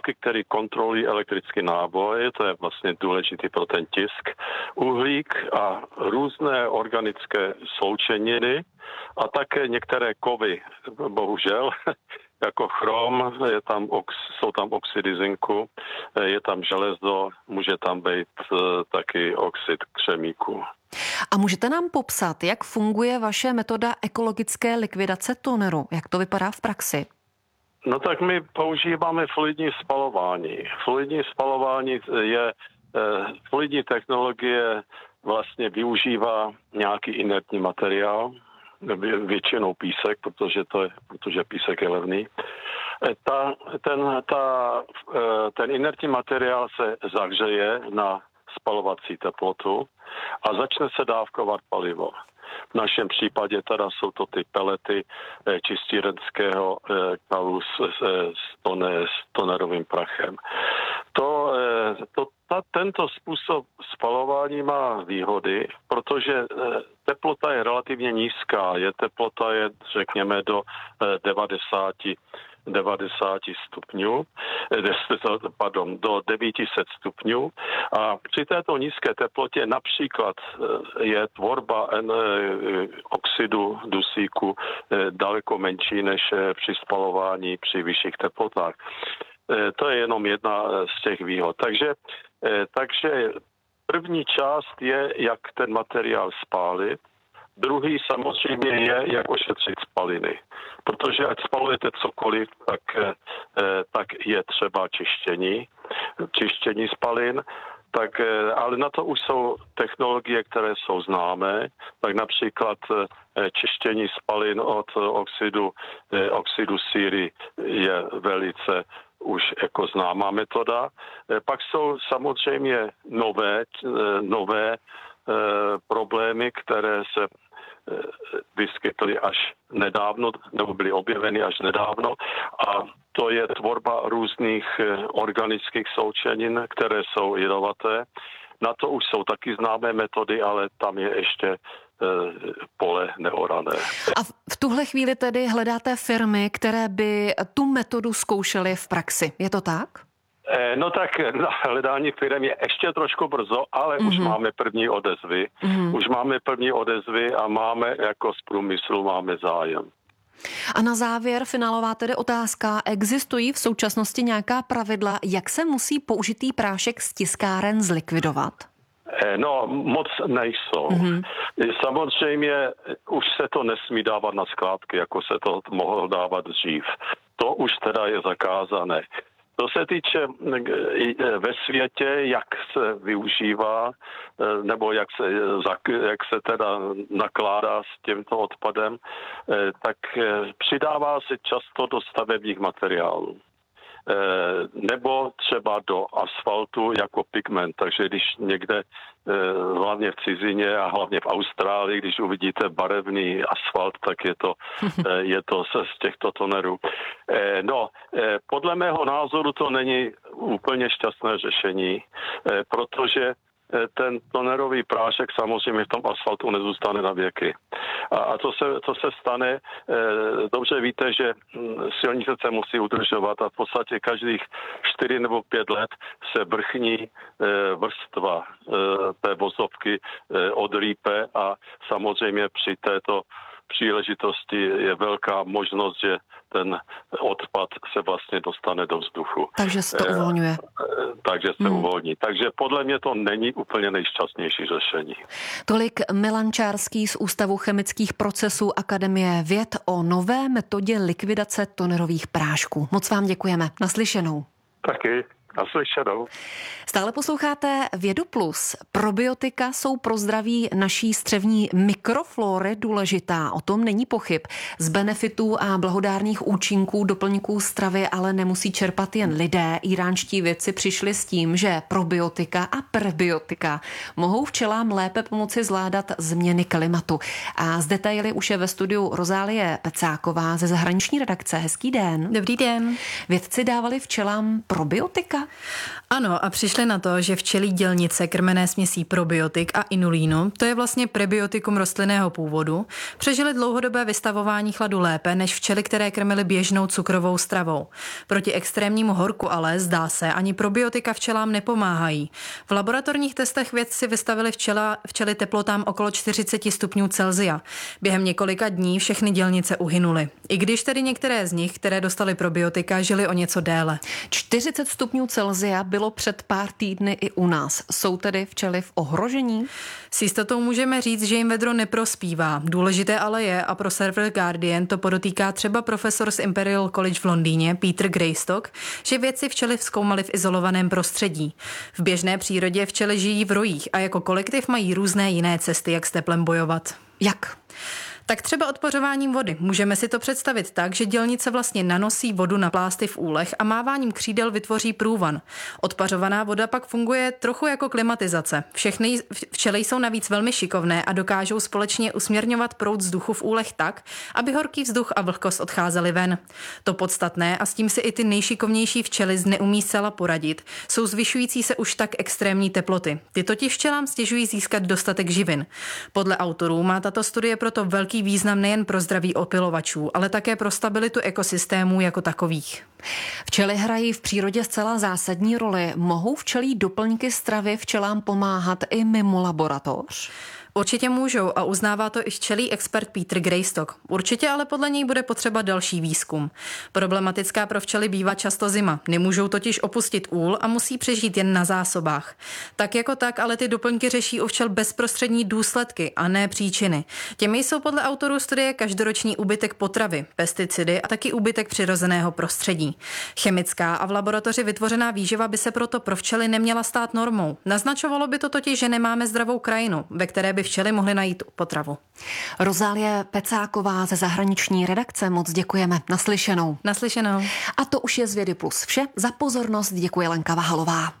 látky, které kontrolují elektrický náboj, to je vlastně důležitý pro ten tisk, uhlík a různé organické sloučeniny a také některé kovy, bohužel, jako chrom, jsou tam oxidy zinku, je tam železo, může tam být taky oxid křemíku. A můžete nám popsat, jak funguje vaše metoda ekologické likvidace toneru? Jak to vypadá v praxi? No tak my používáme fluidní spalování. Fluidní technologie vlastně využívá nějaký inertní materiál, většinou písek, protože písek je levný. Ten inertní materiál se zahřeje na spalovací teplotu a začne se dávkovat palivo. V našem případě teda jsou to ty pelety čistírenského kalu s tonerovým prachem. Tento způsob spalování má výhody, protože teplota je relativně nízká. Teplota je, řekněme, do 90 stupňů, do 900 stupňů. A při této nízké teplotě například je tvorba oxidu dusíku daleko menší než při spalování při vyšších teplotách. To je jenom jedna z těch výhod. Takže první část je, jak ten materiál spálit. Druhý samozřejmě je, jak ošetřit spaliny. Protože ať spalujete cokoliv, tak je třeba čištění spalin. Ale na to už jsou technologie, které jsou známé, tak například čištění spalin od oxidu síry je velice už jako známá metoda. Pak jsou samozřejmě nové problémy, které se vyskytly až nedávno, nebo byly objeveny až nedávno, a to je tvorba různých organických sloučenin, které jsou jedovaté. Na to už jsou taky známé metody, ale tam je ještě pole neorané. A v tuhle chvíli tedy hledáte firmy, které by tu metodu zkoušely v praxi. Je to tak? No tak na hledání firem je ještě trošku brzo, ale už máme první odezvy. Už máme první odezvy a máme jako z průmyslu máme zájem. A na závěr finálová tedy otázka. Existují v současnosti nějaká pravidla, jak se musí použitý prášek z tiskáren zlikvidovat? No, moc nejsou. Samozřejmě už se to nesmí dávat na skládky, jako se to mohlo dávat dřív. To už teda je zakázané. To se týče ve světě, jak se využívá, nebo jak se teda nakládá s tímto odpadem, tak přidává se často do stavebních materiálů. Nebo třeba do asfaltu jako pigment. Takže když někde, hlavně v cizině a hlavně v Austrálii, když uvidíte barevný asfalt, tak je to z těchto tonerů. Podle mého názoru to není úplně šťastné řešení, protože ten tonerový prášek samozřejmě v tom asfaltu nezůstane na věky. A co se stane, dobře víte, že silnice se musí udržovat a v podstatě každých 4 nebo 5 let se vrchní vrstva té vozovky odrýpe a samozřejmě při této příležitosti je velká možnost, že ten odpad se vlastně dostane do vzduchu. Takže se to uvolňuje. Takže se uvolní. Takže podle mě to není úplně nejšťastnější řešení. Tolik Milan Čárský z Ústavu chemických procesů Akademie věd o nové metodě likvidace tonerových prášků. Moc vám děkujeme. Naslyšenou. Taky. Naslyšenou. Stále posloucháte Vědu Plus. Probiotika jsou pro zdraví naší střevní mikroflóry důležitá, o tom není pochyb. Z benefitů a blahodárných účinků doplňků stravy ale nemusí čerpat jen lidé. Íránští vědci přišli s tím, že probiotika a prebiotika mohou včelám lépe pomoci zvládat změny klimatu. A z detaily už je ve studiu Rozálie Pecáková ze zahraniční redakce. Hezký den. Dobrý den. Vědci dávali včelám probiotika? Ano, a přišli na to, že včelí dělnice krmené směsí probiotik a inulínu, to je vlastně prebiotikum rostlinného původu, přežili dlouhodobé vystavování chladu lépe než včely, které krmily běžnou cukrovou stravou. Proti extrémnímu horku ale, zdá se, ani probiotika včelám nepomáhají. V laboratorních testech vědci vystavili včely teplotám okolo 40 stupňů Celsia. Během několika dní všechny dělnice uhynuly. I když tedy některé z nich, které dostaly probiotika, žili o něco déle. 40 stupňů Celsia bylo před pár týdny i u nás. Jsou tedy včely v ohrožení? S jistotou můžeme říct, že jim vedro neprospívá. Důležité ale je, a pro server Guardian to podotýká třeba profesor z Imperial College v Londýně, Peter Greystock, že vědci včely zkoumali v izolovaném prostředí. V běžné přírodě včely žijí v rojích a jako kolektiv mají různé jiné cesty, jak s teplem bojovat. Jak? Tak třeba odpařováním vody. Můžeme si to představit tak, že dělnice vlastně nanosí vodu na plásty v úlech a máváním křídel vytvoří průvan. Odpařovaná voda pak funguje trochu jako klimatizace. Všechny včely jsou navíc velmi šikovné a dokážou společně usměrňovat proud vzduchu v úlech tak, aby horký vzduch a vlhkost odcházely ven. To podstatné, a s tím si i ty nejšikovnější včely neumí zcela poradit, jsou zvyšující se už tak extrémní teploty. Ty totiž včelám stěžují získat dostatek živin. Podle autorů má tato studie proto velký význam nejen pro zdraví opylovačů, ale také pro stabilitu ekosystémů jako takových. Včely hrají v přírodě zcela zásadní roli. Mohou včelí doplňky stravy včelám pomáhat i mimo laboratoř? Určitě můžou a uznává to i včelí expert Peter Greystock. Určitě ale podle něj bude potřeba další výzkum. Problematická pro včely bývá často zima. Nemůžou totiž opustit úl a musí přežít jen na zásobách. Tak jako tak, ale ty doplňky řeší u včel bezprostřední důsledky a ne příčiny. Těmi jsou podle autorů studie každoroční úbytek potravy, pesticidy a taky úbytek přirozeného prostředí. Chemická a v laboratoři vytvořená výživa by se proto pro včely neměla stát normou. Naznačovalo by to totiž, že nemáme zdravou krajinu, ve které by včely mohly najít potravu. Rozálie Pecáková ze zahraniční redakce, moc děkujeme. Naslyšenou. Naslyšenou. A to už je z Vědy Plus vše. Za pozornost děkuje Lenka Vahalová.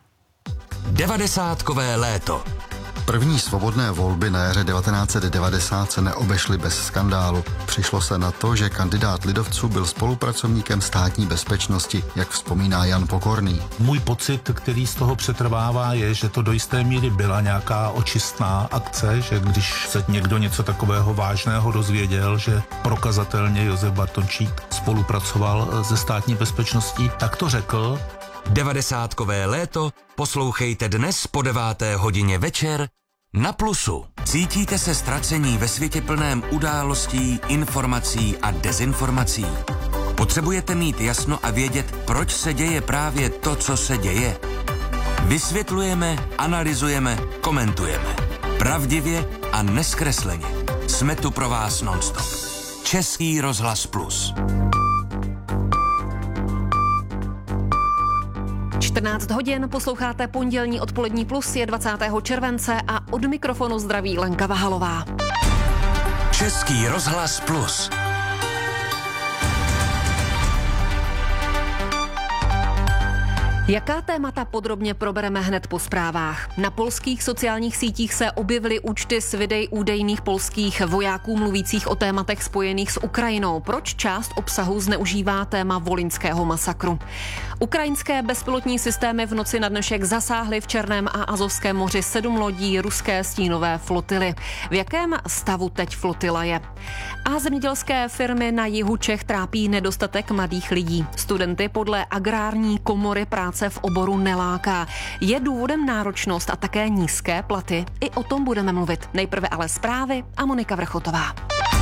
90kové léto. První svobodné volby na jaře 1990 se neobešly bez skandálu. Přišlo se na to, že kandidát lidovců byl spolupracovníkem státní bezpečnosti, jak vzpomíná Jan Pokorný. Můj pocit, který z toho přetrvává, je, že to do jisté míry byla nějaká očistná akce, že když se někdo něco takového vážného dozvěděl, že prokazatelně Josef Bartončík spolupracoval se státní bezpečností, tak to řekl. 90kové léto poslouchejte dnes po 9. hodině večer na Plusu. Cítíte se ztracení ve světě plném událostí, informací a dezinformací? Potřebujete mít jasno a vědět, proč se děje právě to, co se děje? Vysvětlujeme, analyzujeme, komentujeme. Pravdivě a neskresleně. Jsme tu pro vás nonstop. Český rozhlas Plus. 14 hodin, posloucháte pondělní odpolední Plus, je 20. července a od mikrofonu zdraví Lenka Vahalová. Český rozhlas Plus. Jaká témata podrobně probereme hned po zprávách? Na polských sociálních sítích se objevily účty s videí údajných polských vojáků mluvících o tématech spojených s Ukrajinou. Proč část obsahu zneužívá téma volyňského masakru? Ukrajinské bezpilotní systémy v noci na dnešek zasáhly v Černém a Azovském moři 7 lodí ruské stínové flotily. V jakém stavu teď flotila je? A zemědělské firmy na jihu Čech trápí nedostatek mladých lidí. Studenty podle agrární komory práce v oboru neláká. Je důvodem náročnost a také nízké platy? I o tom budeme mluvit. Nejprve ale zprávy a Monika Vrchotová.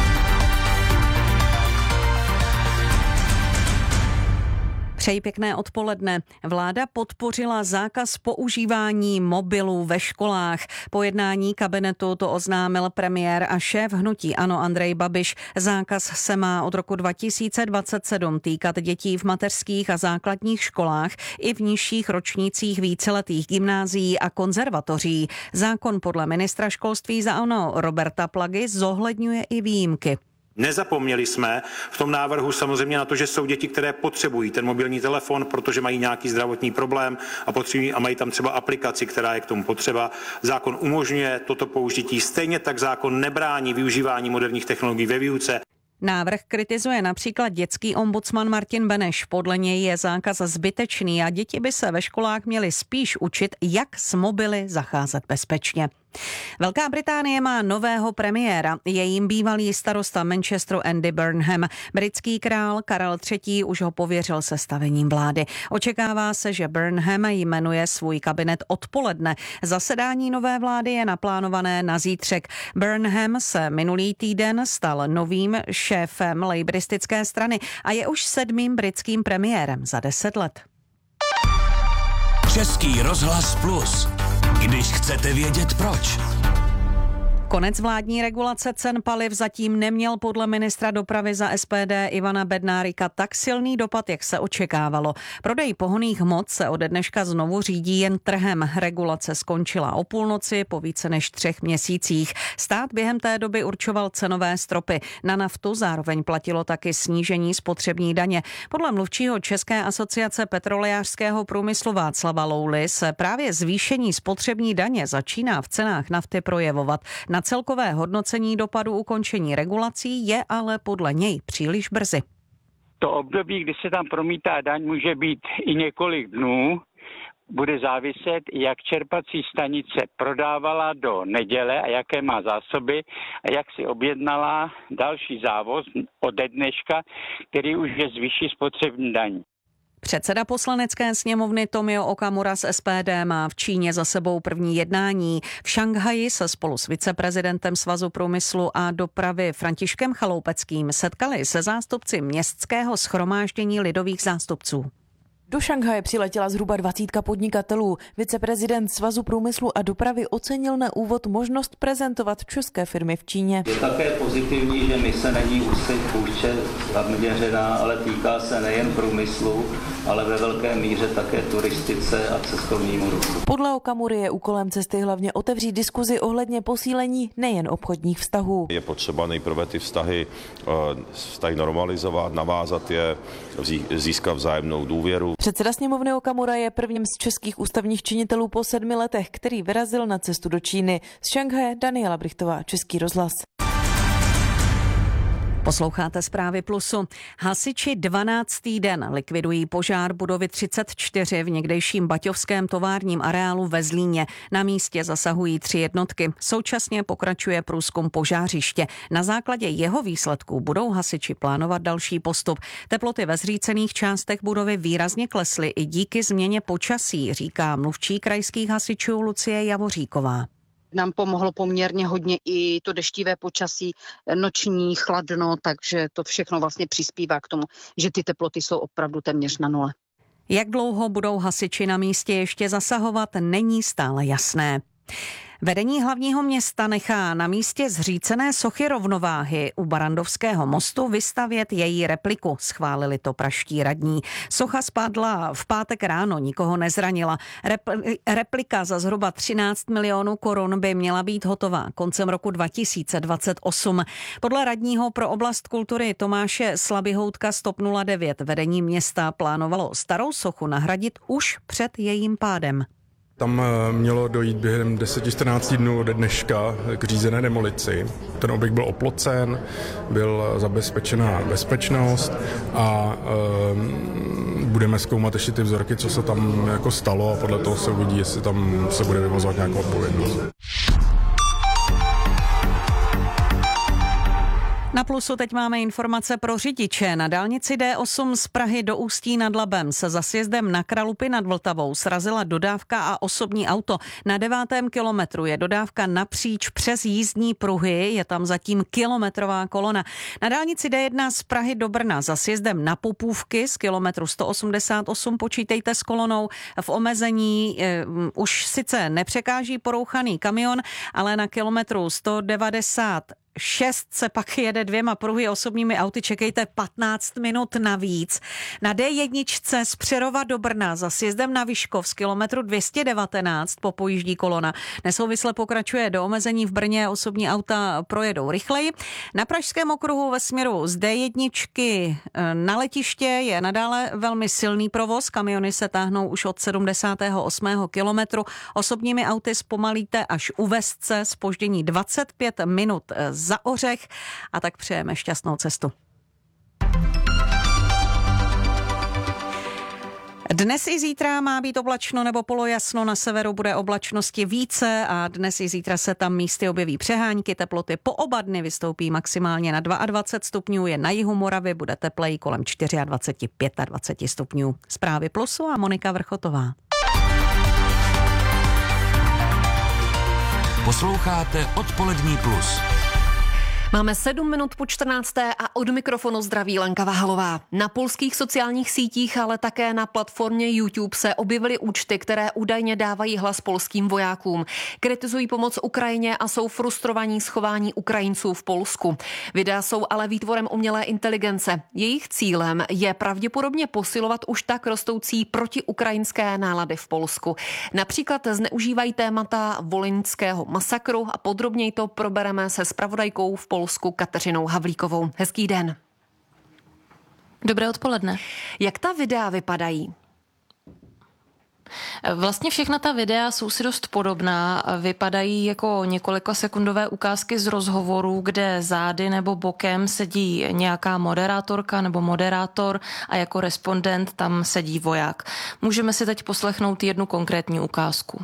Přeji pěkné odpoledne. Vláda podpořila zákaz používání mobilů ve školách. Po jednání kabinetu to oznámil premiér a šéf hnutí ANO Andrej Babiš. Zákaz se má od roku 2027 týkat dětí v mateřských a základních školách i v nižších ročnících víceletých gymnázií a konzervatoří. Zákon podle ministra školství za ANO Roberta Plagy zohledňuje i výjimky. Nezapomněli jsme v tom návrhu samozřejmě na to, že jsou děti, které potřebují ten mobilní telefon, protože mají nějaký zdravotní problém a mají tam třeba aplikaci, která je k tomu potřeba. Zákon umožňuje toto použití, stejně tak zákon nebrání využívání moderních technologií ve výuce. Návrh kritizuje například dětský ombudsman Martin Beneš. Podle něj je zákaz zbytečný a děti by se ve školách měly spíš učit, jak s mobily zacházet bezpečně. Velká Británie má nového premiéra. Je jím bývalý starosta Manchesteru Andy Burnham. Britský král Karel III. Už ho pověřil sestavením vlády. Očekává se, že Burnham jmenuje svůj kabinet odpoledne. Zasedání nové vlády je naplánované na zítřek. Burnham se minulý týden stal novým šéfem lejbristické strany a je už 7. britským premiérem za 10 let. Český rozhlas Plus. Když chcete vědět proč. Konec vládní regulace cen paliv zatím neměl podle ministra dopravy za SPD Ivana Bednárika tak silný dopad, jak se očekávalo. Prodej pohonných hmot se ode dneška znovu řídí jen trhem. Regulace skončila o půlnoci po více než 3 měsících. Stát během té doby určoval cenové stropy. Na naftu zároveň platilo taky snížení spotřební daně. Podle mluvčího České asociace petrolejářského průmyslu Václava Louly se právě zvýšení spotřební daně začíná v cenách nafty projevovat. Na celkové hodnocení dopadu ukončení regulací je ale podle něj příliš brzy. To období, kdy se tam promítá daň, může být i několik dnů. Bude záviset, jak čerpací stanice prodávala do neděle a jaké má zásoby a jak si objednala další závoz ode dneška, který už je zvýší spotřební daň. Předseda poslanecké sněmovny Tomio Okamura z SPD má v Číně za sebou první jednání. V Šanghaji se spolu s viceprezidentem Svazu průmyslu a dopravy Františkem Chaloupeckým setkali se zástupci městského shromáždění lidových zástupců. Do Šanghaje přiletěla zhruba 20 podnikatelů. Viceprezident Svazu průmyslu a dopravy ocenil na úvod možnost prezentovat české firmy v Číně. Je také pozitivní, že mise není úzce zaměřená, ale týká se nejen průmyslu, ale ve velké míře také turistice a cestovnímu ruchu. Podle Okamury je úkolem cesty hlavně otevřít diskuzi ohledně posílení nejen obchodních vztahů. Je potřeba nejprve ty vztahy normalizovat, navázat je, získat vzájemnou důvěru. Předseda sněmovny Okamura je prvním z českých ústavních činitelů po 7 letech, který vyrazil na cestu do Číny. Z Šanghaje Daniela Brichtová, Český rozhlas. Posloucháte Zprávy Plusu. Hasiči 12. den likvidují požár budovy 34 v někdejším baťovském továrním areálu ve Zlíně. Na místě zasahují 3 jednotky. Současně pokračuje průzkum požářiště. Na základě jeho výsledků budou hasiči plánovat další postup. Teploty ve zřícených částech budovy výrazně klesly i díky změně počasí, říká mluvčí krajských hasičů Lucie Javoříková. Nám pomohlo poměrně hodně i to deštivé počasí, noční chladno, takže to všechno vlastně přispívá k tomu, že ty teploty jsou opravdu téměř na nule. Jak dlouho budou hasiči na místě ještě zasahovat, není stále jasné. Vedení hlavního města nechá na místě zřícené sochy rovnováhy u Barandovského mostu vystavět její repliku, schválili to pražští radní. Socha spadla v pátek ráno, nikoho nezranila. Replika za zhruba 13 milionů korun by měla být hotová koncem roku 2028. Podle radního pro oblast kultury Tomáše Slabihoutka z TOP 09 vedení města plánovalo starou sochu nahradit už před jejím pádem. Tam mělo dojít během 10-14 dnů ode dneška k řízené demolici. Ten objekt byl oplocen, byl zabezpečená bezpečnost a budeme zkoumat ještě ty vzorky, co se tam jako stalo a podle toho se uvidí, jestli tam se bude vyvozovat nějakou odpovědnost. Na Plusu teď máme informace pro řidiče. Na dálnici D8 z Prahy do Ústí nad Labem se za sjezdem na Kralupy nad Vltavou srazila dodávka a osobní auto. Na 9. kilometru je dodávka napříč přes jízdní pruhy, je tam zatím kilometrová kolona. Na dálnici D1 z Prahy do Brna za sjezdem na Popůvky z kilometru 188 počítejte s kolonou. V omezení už sice nepřekáží porouchaný kamion, ale na kilometru 196 se pak jede 2 pruhy osobními auty, čekejte 15 minut navíc. Na D1 z Přerova do Brna za sjezdem na Vyškov z kilometru 219 popojíždí kolona. Nesouvisle pokračuje do omezení v Brně, osobní auta projedou rychleji. Na Pražském okruhu ve směru z D1 na letiště je nadále velmi silný provoz. Kamiony se táhnou už od 78. kilometru. Osobními auty zpomalíte až u Vestce, zpoždění 25 minut za ořech a tak přejeme šťastnou cestu. Dnes i zítra má být oblačno nebo polojasno, na severu bude oblačnosti více a dnes i zítra se tam místy objeví přehánky, teploty po oba dny vystoupí maximálně na 22 stupňů, je na jihu Moravy, bude tepleji kolem 24, 25 stupňů. Zprávy Plusu a Monika Vrchotová. Posloucháte Odpolední plus. Máme 7 minut po 14. a od mikrofonu zdraví Lenka Vahalová. Na polských sociálních sítích, ale také na platformě YouTube se objevily účty, které údajně dávají hlas polským vojákům. Kritizují pomoc Ukrajině a jsou frustrovaní schování Ukrajinců v Polsku. Videa jsou ale výtvorem umělé inteligence. Jejich cílem je pravděpodobně posilovat už tak rostoucí protiukrajinské nálady v Polsku. Například zneužívají témata volyňského masakru a podrobněji to probereme se zpravodajkou v Polsku Kateřinou Havlíkovou. Hezký den. Dobré odpoledne. Jak ta videa vypadají? Vlastně všechna ta videa jsou si dost podobná. Vypadají jako několika sekundové ukázky z rozhovoru, kde zády nebo bokem sedí nějaká moderátorka nebo moderátor a jako respondent tam sedí voják. Můžeme si teď poslechnout jednu konkrétní ukázku.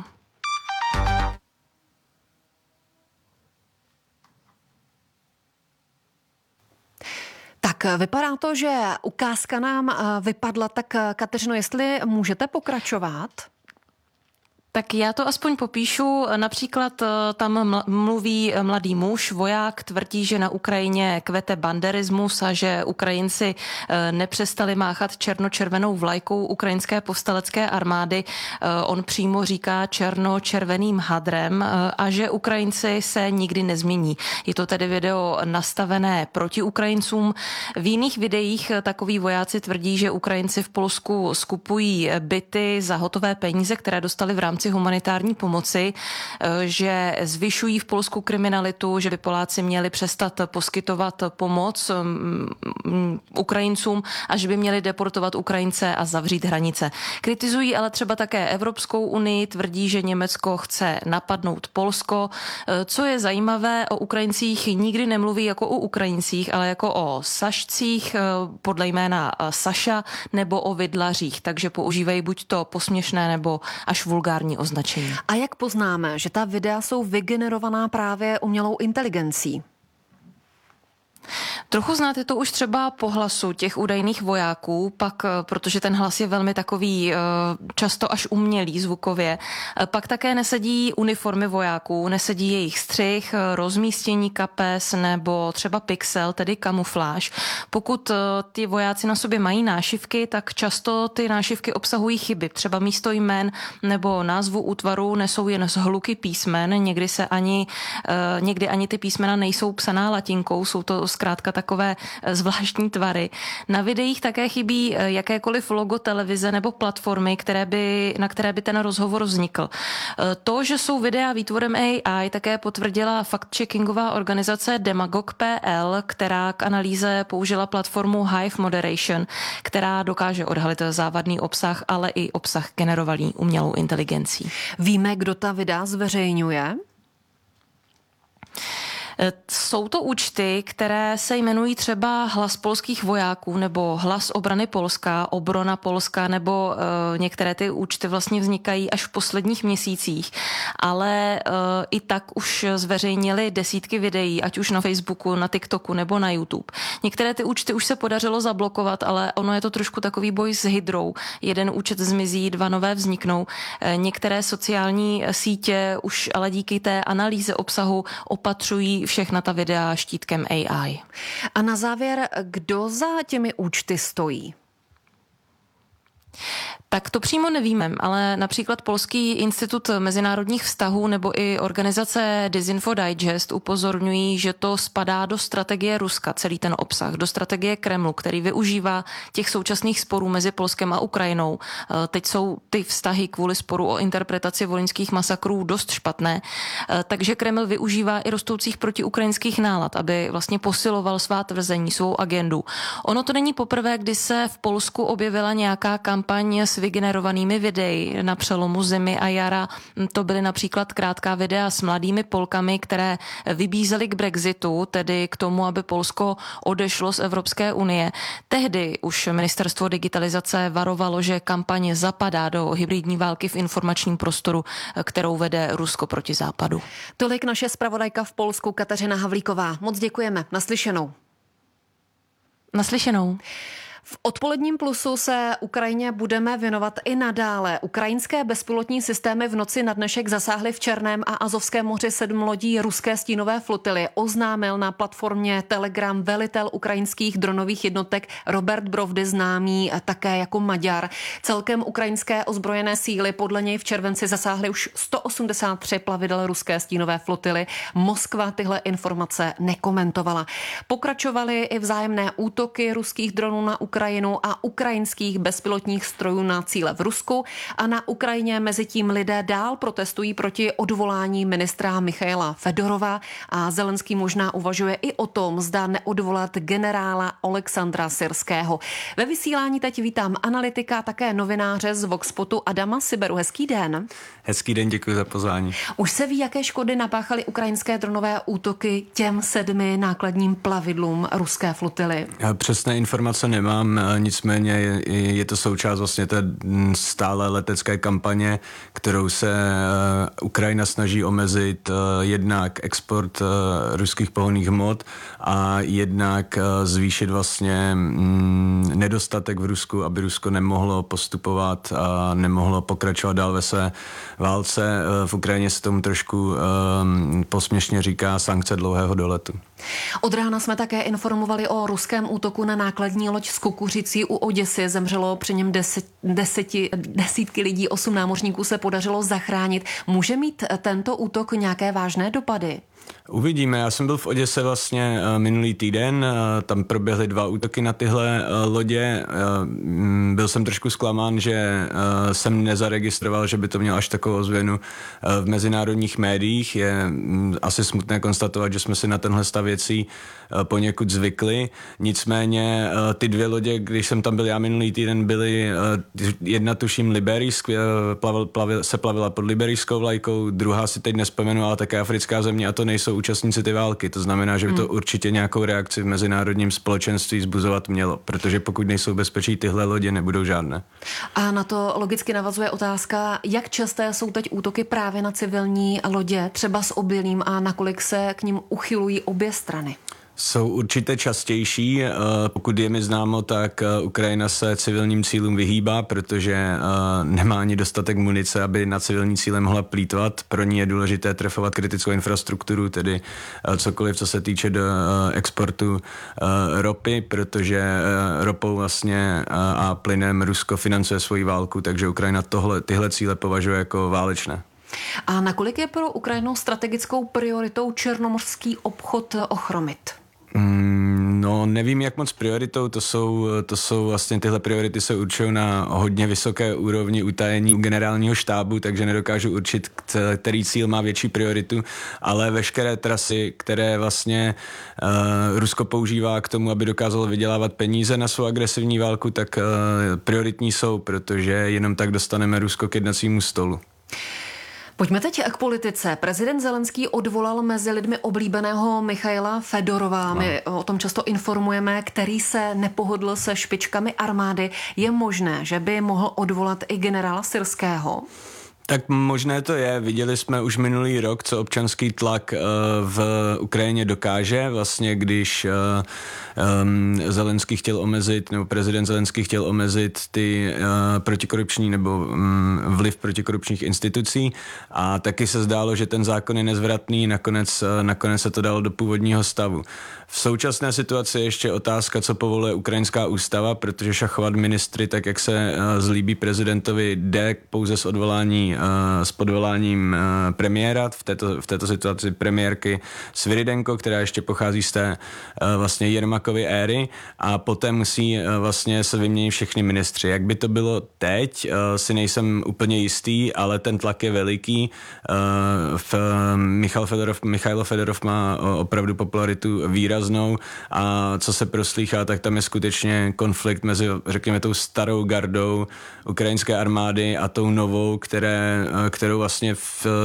Tak vypadá to, že ukázka nám vypadla, tak Kateřino, jestli můžete pokračovat? Tak já to aspoň popíšu. Například tam mluví mladý muž, voják, tvrdí, že na Ukrajině kvete banderismus a že Ukrajinci nepřestali máchat černočervenou vlajkou ukrajinské povstalecké armády. On přímo říká černočerveným hadrem a že Ukrajinci se nikdy nezmění. Je to tedy video nastavené proti Ukrajincům. V jiných videích takoví vojáci tvrdí, že Ukrajinci v Polsku skupují byty za hotové peníze, které dostali v rámci humanitární pomoci, že zvyšují v Polsku kriminalitu, že by Poláci měli přestat poskytovat pomoc Ukrajincům a že by měli deportovat Ukrajince a zavřít hranice. Kritizují ale třeba také Evropskou unii, tvrdí, že Německo chce napadnout Polsko. Co je zajímavé, o Ukrajincích nikdy nemluví jako o Ukrajincích, ale jako o Sašcích, podle jména Saša, nebo o vidlařích, takže používají buď to posměšné nebo až vulgární označení. A jak poznáme, že ta videa jsou vygenerovaná právě umělou inteligencí? Trochu znáte to už třeba po hlasu těch údajných vojáků, pak, protože ten hlas je velmi takový často až umělý zvukově, pak také nesedí uniformy vojáků, nesedí jejich střih, rozmístění kapes nebo třeba pixel, tedy kamufláž. Pokud ty vojáci na sobě mají nášivky, tak často ty nášivky obsahují chyby. Třeba místo jmén nebo názvu útvaru nesou jen zhluky písmen, někdy ani ty písmena nejsou psaná latinkou, jsou to zkrátka takové zvláštní tvary. Na videích také chybí jakékoliv logo televize nebo platformy, na které by ten rozhovor vznikl. To, že jsou videa výtvorem AI, také potvrdila fact-checkingová organizace Demagog.pl, která k analýze použila platformu Hive Moderation, která dokáže odhalit závadný obsah, ale i obsah generovaný umělou inteligencí. Víme, kdo ta videa zveřejňuje? Jsou to účty, které se jmenují třeba Hlas polských vojáků nebo Hlas obrany Polska, Obrona Polska, nebo některé ty účty vlastně vznikají až v posledních měsících, ale i tak už zveřejnili desítky videí, ať už na Facebooku, na TikToku nebo na YouTube. Některé ty účty už se podařilo zablokovat, ale ono je to trošku takový boj s hydrou. Jeden účet zmizí, 2 nové vzniknou. Některé sociální sítě už ale díky té analýze obsahu opatřují všechna ta videa štítkem AI. A na závěr, kdo za těmi účty stojí? Tak to přímo nevíme, ale například Polský institut mezinárodních vztahů nebo i organizace Disinfo Digest upozorňují, že to spadá do strategie Ruska, celý ten obsah, do strategie Kremlu, který využívá těch současných sporů mezi Polskem a Ukrajinou. Teď jsou ty vztahy kvůli sporu o interpretaci volyňských masakrů dost špatné, takže Kreml využívá i rostoucích protiukrajinských nálad, aby vlastně posiloval svá tvrzení, svou agendu. Ono to není poprvé, kdy se v Polsku objevila nějaká kampaň kampaň s vygenerovanými videi na přelomu zimy a jara. To byly například krátká videa s mladými Polkami, které vybízely k Brexitu, tedy k tomu, aby Polsko odešlo z Evropské unie. Tehdy už ministerstvo digitalizace varovalo, že kampaň zapadá do hybridní války v informačním prostoru, kterou vede Rusko proti západu. Tolik naše zpravodajka v Polsku Kateřina Havlíková. Moc děkujeme. Naslyšenou. Naslyšenou. V odpoledním plusu se Ukrajině budeme věnovat i nadále. Ukrajinské bezpilotní systémy v noci na dnešek zasáhly v Černém a Azovském moři 7 lodí ruské stínové flotily. Oznámil na platformě Telegram velitel ukrajinských dronových jednotek Robert Brovdy, známý také jako Maďar. Celkem ukrajinské ozbrojené síly podle něj v červenci zasáhly už 183 plavidel ruské stínové flotily. Moskva tyhle informace nekomentovala. Pokračovaly i vzájemné útoky ruských dronů na Ukrajinu a ukrajinských bezpilotních strojů na cíle v Rusku a na Ukrajině mezitím lidé dál protestují proti odvolání ministra Michaila Fedorova a Zelenský možná uvažuje i o tom, zda neodvolat generála Oleksandra Syrského. Ve vysílání teď vítám analytika, také novináře z Voxpotu Adama Siberu. Hezký den. Hezký den, děkuji za pozvání. Už se ví, jaké škody napáchaly ukrajinské dronové útoky těm 7 nákladním plavidlům ruské flotily? Přesné informace nemám, nicméně je to součást vlastně té stále letecké kampaně, kterou se Ukrajina snaží omezit jednak export ruských pohonných hmot a jednak zvýšit vlastně nedostatek v Rusku, aby Rusko nemohlo postupovat a nemohlo pokračovat dál ve své válce. V Ukrajině se tomu trošku posměšně říká sankce dlouhého doletu. Od rána jsme také informovali o ruském útoku na nákladní loď s kukuřicí u Oděsy. Zemřelo při něm desítky lidí, 8 námořníků se podařilo zachránit. Může mít tento útok nějaké vážné dopady? Uvidíme. Já jsem byl v Oděse vlastně minulý týden, tam proběhly 2 útoky na tyhle lodě. Byl jsem trošku zklamán, že jsem nezaregistroval, že by to mělo až takovou ozvěnu v mezinárodních médiích. Je asi smutné konstatovat, že jsme si na tenhle stav věcí poněkud zvykli. Nicméně ty 2 lodě, když jsem tam byl já minulý týden, byly jedna tuším liberijsk, se plavila pod liberijskou vlajkou, druhá si teď nespomenu, ale také africká země, a to nejsou účastníci ty války. To znamená, že by to určitě nějakou reakci v mezinárodním společenství vzbuzovat mělo, protože pokud nejsou bezpečí tyhle lodě, nebudou žádné. A na to logicky navazuje otázka, jak časté jsou teď útoky právě na civilní lodě, třeba s obilím, a nakolik se k nim uchylují obě strany? Jsou určitě častější. Pokud je mi známo, tak Ukrajina se civilním cílům vyhýbá, protože nemá ani dostatek munice, aby na civilní cíle mohla plýtvat. Pro ní je důležité trefovat kritickou infrastrukturu, tedy cokoliv, co se týče do exportu ropy, protože ropou vlastně a plynem Rusko financuje svoji válku, takže Ukrajina tyhle cíle považuje jako válečné. A nakolik je pro Ukrajinu strategickou prioritou černomorský obchod ochromit? No, nevím, jak moc prioritou, to jsou vlastně tyhle priority se určují na hodně vysoké úrovni utajení generálního štábu, takže nedokážu určit, který cíl má větší prioritu, ale veškeré trasy, které vlastně Rusko používá k tomu, aby dokázalo vydělávat peníze na svou agresivní válku, tak prioritní jsou, protože jenom tak dostaneme Rusko k jednacímu stolu. Pojďme teď k politice. Prezident Zelenský odvolal mezi lidmi oblíbeného Michaila Fedorova. My o tom často informujeme, který se nepohodl se špičkami armády. Je možné, že by mohl odvolat i generála Syrského? Tak možné to je. Viděli jsme už minulý rok, co občanský tlak v Ukrajině dokáže. Vlastně, když Zelenský chtěl omezit, nebo prezident Zelenský chtěl omezit ty protikorupční nebo vliv protikorupčních institucí, a taky se zdálo, že ten zákon je nezvratný, nakonec se to dalo do původního stavu. V současné situaci je ještě otázka, co povoluje ukrajinská ústava, protože šachovat ministry, tak jak se zlíbí prezidentovi, jde pouze s odvolání s podvoláním premiéra, v této situaci premiérky Sviridenko, která ještě pochází z té vlastně Jermakovy éry, a poté musí vlastně se vyměnit všechny ministři. Jak by to bylo teď, si nejsem úplně jistý, ale ten tlak je veliký. Michailo Fedorov má opravdu popularitu výraznou a co se proslýchá, tak tam je skutečně konflikt mezi, řekněme, tou starou gardou ukrajinské armády a tou novou, kterou vlastně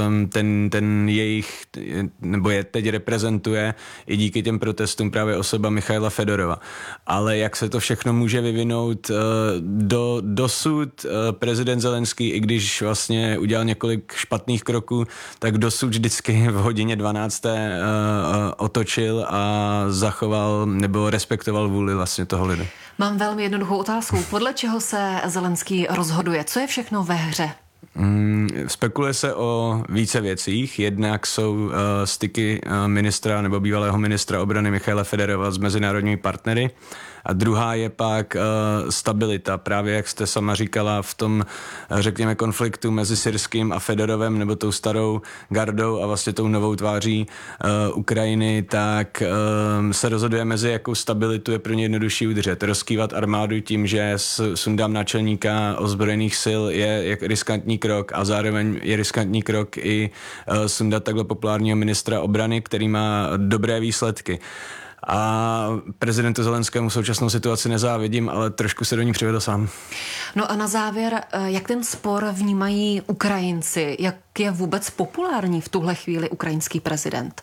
ten jejich, nebo je teď reprezentuje i díky těm protestům právě osoba Michaila Fedorova. Ale jak se to všechno může vyvinout dosud prezident Zelenský, i když vlastně udělal několik špatných kroků, tak dosud vždycky v hodině 12. otočil a zachoval nebo respektoval vůli vlastně toho lidu. Mám velmi jednoduchou otázku. Podle čeho se Zelenský rozhoduje? Co je všechno ve hře? Spekuluje se o více věcích. Jednak jsou styky ministra nebo bývalého ministra obrany Michaila Fedorova s mezinárodními partnery. A druhá je pak stabilita. Právě jak jste sama říkala, v tom, řekněme, konfliktu mezi Syrským a Fedorovem, nebo tou starou gardou a vlastně tou novou tváří Ukrajiny, tak se rozhoduje mezi jakou stabilitu je pro ně jednodušší udržet. Rozkývat armádu tím, že sundám náčelníka ozbrojených sil, je riskantní krok, a zároveň je riskantní krok i sundat takhle populárního ministra obrany, který má dobré výsledky. A prezidentu Zelenskému současnou situaci nezávidím, ale trošku se do ní přivedl sám. No a na závěr, jak ten spor vnímají Ukrajinci? Jak je vůbec populární v tuhle chvíli ukrajinský prezident?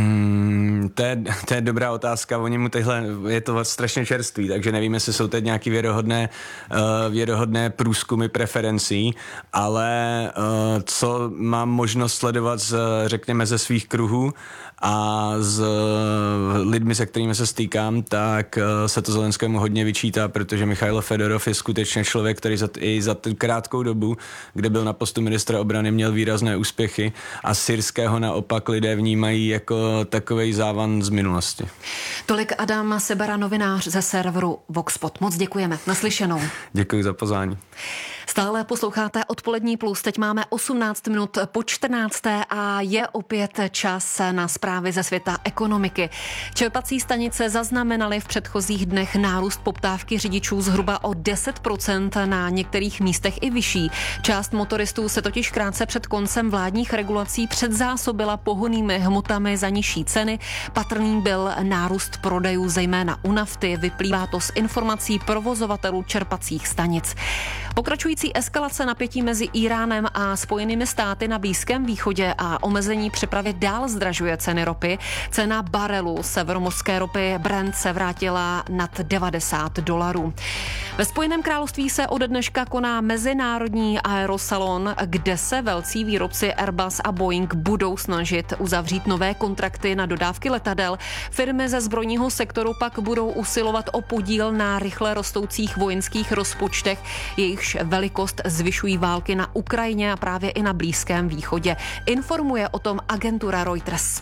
To je dobrá otázka. Oni mu je to strašně čerstvý, takže nevím, jestli jsou teď nějaký věrohodné průzkumy preferencí, ale co mám možnost sledovat řekněme ze svých kruhů a s lidmi, se kterými se stýkám, tak se to Zelenskému hodně vyčítá, protože Michailo Fedorov je skutečně člověk, který za tu krátkou dobu, kde byl na postu ministra obrany, měl výrazné úspěchy, a Syrského naopak lidé vnímají jako takovej závan z minulosti. Tolik Adam Sebera, novinář ze serveru Voxpot. Moc děkujeme. Naslyšenou. Děkuji za pozvání. Stále posloucháte Odpolední plus. Teď máme 18 minut po 14. a je opět čas na zprávy ze světa ekonomiky. Čerpací stanice zaznamenaly v předchozích dnech nárůst poptávky řidičů zhruba o 10%, na některých místech i vyšší. Část motoristů se totiž krátce před koncem vládních regulací předzásobila pohonnými hmotami za nižší ceny. Patrný byl nárůst prodejů zejména u nafty, vyplývá to z informací provozovatelů čerpacích stanic. Pokračující eskalace napětí mezi Íránem a Spojenými státy na Blízkém východě a omezení přepravy dál zdražuje ceny ropy. Cena barelu severomořské ropy Brent se vrátila nad $90. Ve Spojeném království se ode dneška koná mezinárodní aerosalon, kde se velcí výrobci Airbus a Boeing budou snažit uzavřít nové kontrakty na dodávky letadel. Firmy ze zbrojního sektoru pak budou usilovat o podíl na rychle rostoucích vojenských rozpočtech, jejichž velikost zvyšují války na Ukrajině a právě i na Blízkém východě. Informuje o tom agentura Reuters.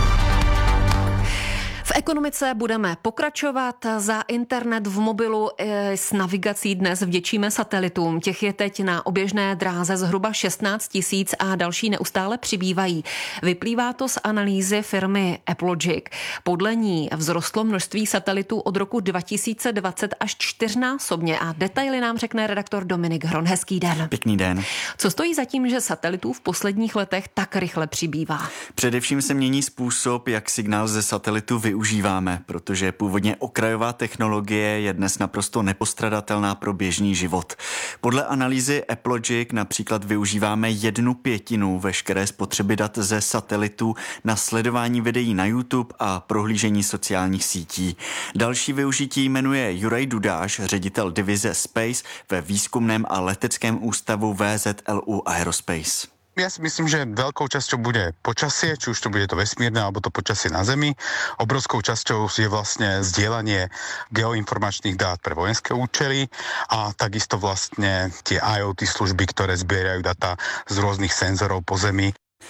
V ekonomice budeme pokračovat. Za internet v mobilu s navigací dnes vděčíme satelitům. Těch je teď na oběžné dráze zhruba 16 000 a další neustále přibývají. Vyplývá to z analýzy firmy Eplogic. Podle ní vzrostlo množství satelitů od roku 2020 až 4násobně a detaily nám řekne redaktor Dominik Hron. Hezký den. Pěkný den. Co stojí za tím, že satelitů v posledních letech tak rychle přibývá? Především se mění způsob, jak signál ze satelitu využíváme, protože původně okrajová technologie je dnes naprosto nepostradatelná pro běžný život. Podle analýzy Eplogic například využíváme 1/5 veškeré spotřeby dat ze satelitu na sledování videí na YouTube a prohlížení sociálních sítí. Další využití jmenuje Juraj Dudáš, ředitel divize Space ve výzkumném a leteckém ústavu VZLU Aerospace. Ja si myslím, že veľkou časťou bude počasie, či už to bude to vesmírne, alebo to počasie na Zemi. Obrovskou časťou je vlastne zdieľanie geoinformačných dát pre vojenské účely a takisto vlastne tie IoT služby, ktoré zbierajú data z rôznych senzorov po Zemi.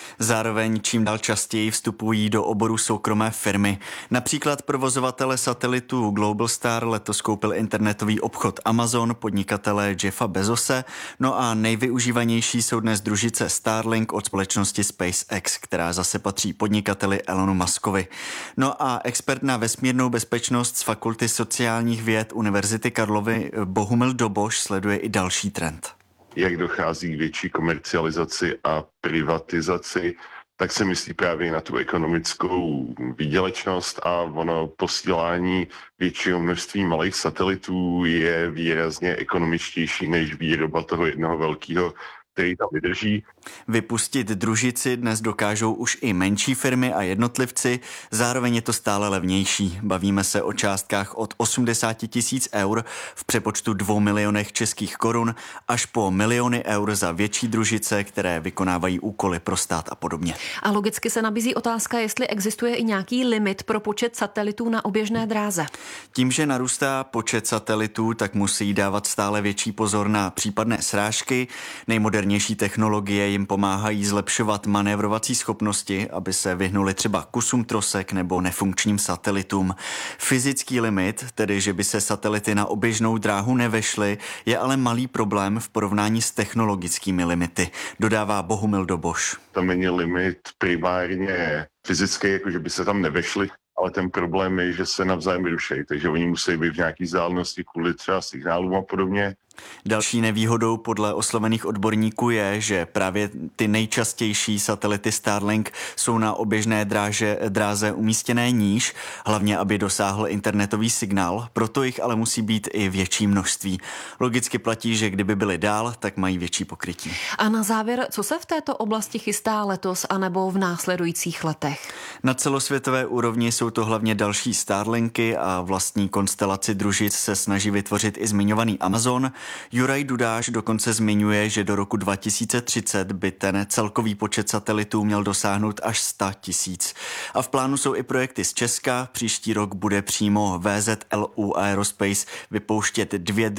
Zároveň čím dál častěji vstupují do oboru soukromé firmy. Například provozovatele satelitu Globalstar letos koupil internetový obchod Amazon, podnikatele Jeffa Bezose, no a nejvyužívanější jsou dnes družice Starlink od společnosti SpaceX, která zase patří podnikateli Elonu Muskovi. No a expert na vesmírnou bezpečnost z Fakulty sociálních věd Univerzity Karlovy Bohumil Doboš sleduje i další trend. Jak dochází k větší komercializaci a privatizaci, tak se myslí právě na tu ekonomickou výdělečnost a ono posílání většího množství malých satelitů je výrazně ekonomičtější než výroba toho jednoho velkého, který tam vydrží. Vypustit družici dnes dokážou už i menší firmy a jednotlivci, zároveň je to stále levnější. Bavíme se o částkách od 80 000 eur v přepočtu 2 milionech českých korun až po miliony eur za větší družice, které vykonávají úkoly pro stát a podobně. A logicky se nabízí otázka, jestli existuje i nějaký limit pro počet satelitů na oběžné dráze. Tím, že narůstá počet satelitů, tak musí dávat stále větší pozor na případné srážky. Nejmodernější technologie jim pomáhají zlepšovat manévrovací schopnosti, aby se vyhnuli třeba kusům trosek nebo nefunkčním satelitům. Fyzický limit, tedy že by se satelity na oběžnou dráhu nevešly, je ale malý problém v porovnání s technologickými limity, dodává Bohumil Doboš. Tam není limit primárně fyzický, jako že by se tam nevešly, ale ten problém je, že se navzájem rušejí, takže oni musí být v nějaký vzdálenosti kvůli třeba signálům a podobně. Další nevýhodou podle oslovených odborníků je, že právě ty nejčastější satelity Starlink jsou na oběžné dráze umístěné níž, hlavně aby dosáhl internetový signál, proto jich ale musí být i větší množství. Logicky platí, že kdyby byly dál, tak mají větší pokrytí. A na závěr, co se v této oblasti chystá letos anebo v následujících letech? Na celosvětové úrovni jsou to hlavně další Starlinky a vlastní konstelaci družic se snaží vytvořit i zmiňovaný Amazon. Juraj Dudáš dokonce zmiňuje, že do roku 2030 by ten celkový počet satelitů měl dosáhnout až 100 000. A v plánu jsou i projekty z Česka. Příští rok bude přímo VZLU Aerospace vypouštět 2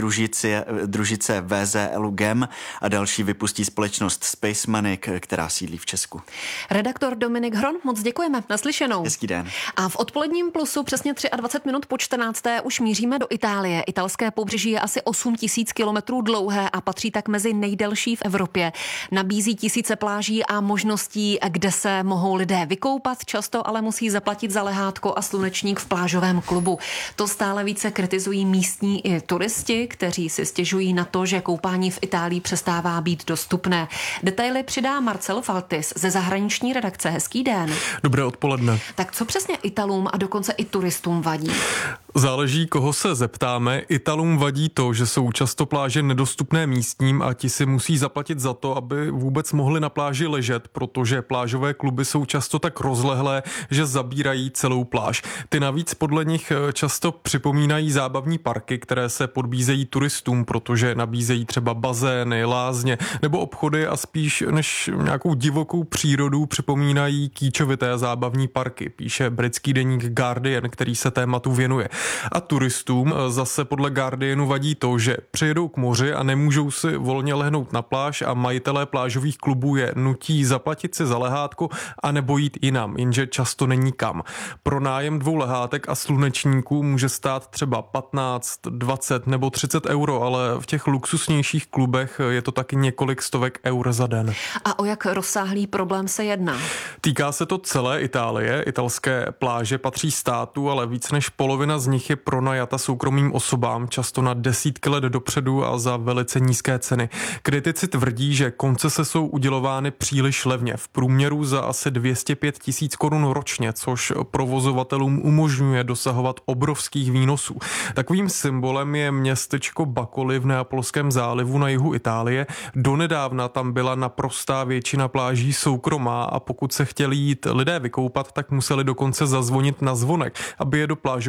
družice VZLU GEM a další vypustí společnost Spacemanic, která sídlí v Česku. Redaktor Dominik Hron, moc děkujeme. Naslyšenou. Hezký den. A v odpoledním Plusu přesně 23 minut po 14. už míříme do Itálie. Italské pobřeží je asi 8 000 kilometrů dlouhé a patří tak mezi nejdelší v Evropě. Nabízí tisíce pláží a možností, kde se mohou lidé vykoupat, často ale musí zaplatit za lehátko a slunečník v plážovém klubu. To stále více kritizují místní i turisti, kteří si stěžují na to, že koupání v Itálii přestává být dostupné. Detaily přidá Marcel Faltis ze zahraniční redakce. Hezký den. Dobré odpoledne. Tak co přesně Italům a dokonce i turistům vadí? Záleží, koho se zeptáme. Italům vadí to, že jsou často pláže nedostupné místním a ti si musí zaplatit za to, aby vůbec mohli na pláži ležet, protože plážové kluby jsou často tak rozlehlé, že zabírají celou pláž. Ty navíc podle nich často připomínají zábavní parky, které se podbízejí turistům, protože nabízejí třeba bazény, lázně nebo obchody a spíš než nějakou divokou přírodu připomínají kýčovité zábavní parky, píše britský deník Guardian, který se tématu věnuje. A turistům zase podle Guardianu vadí to, že přijedou k moři a nemůžou si volně lehnout na pláž a majitelé plážových klubů je nutí zaplatit si za lehátko a nebo jít jinam, jenže často není kam. Pro nájem 2 lehátek a slunečníků může stát třeba 15, 20 nebo 30 euro, ale v těch luxusnějších klubech je to taky několik stovek eur za den. A o jak rozsáhlý problém se jedná? Týká se to celé Itálie. Italské pláže patří státu, ale víc než polovina z nich je pronajata soukromým osobám, často na desítky let dopředu a za velice nízké ceny. Kritici tvrdí, že koncese jsou udělovány příliš levně, v průměru za asi 205 000 korun ročně, což provozovatelům umožňuje dosahovat obrovských výnosů. Takovým symbolem je městečko Bacoli v Neapolském zálivu na jihu Itálie. Donedávna tam byla naprostá většina pláží soukromá a pokud se chtěli jít lidé vykoupat, tak museli dokonce zazvonit na zvonek, aby je do plážového klubu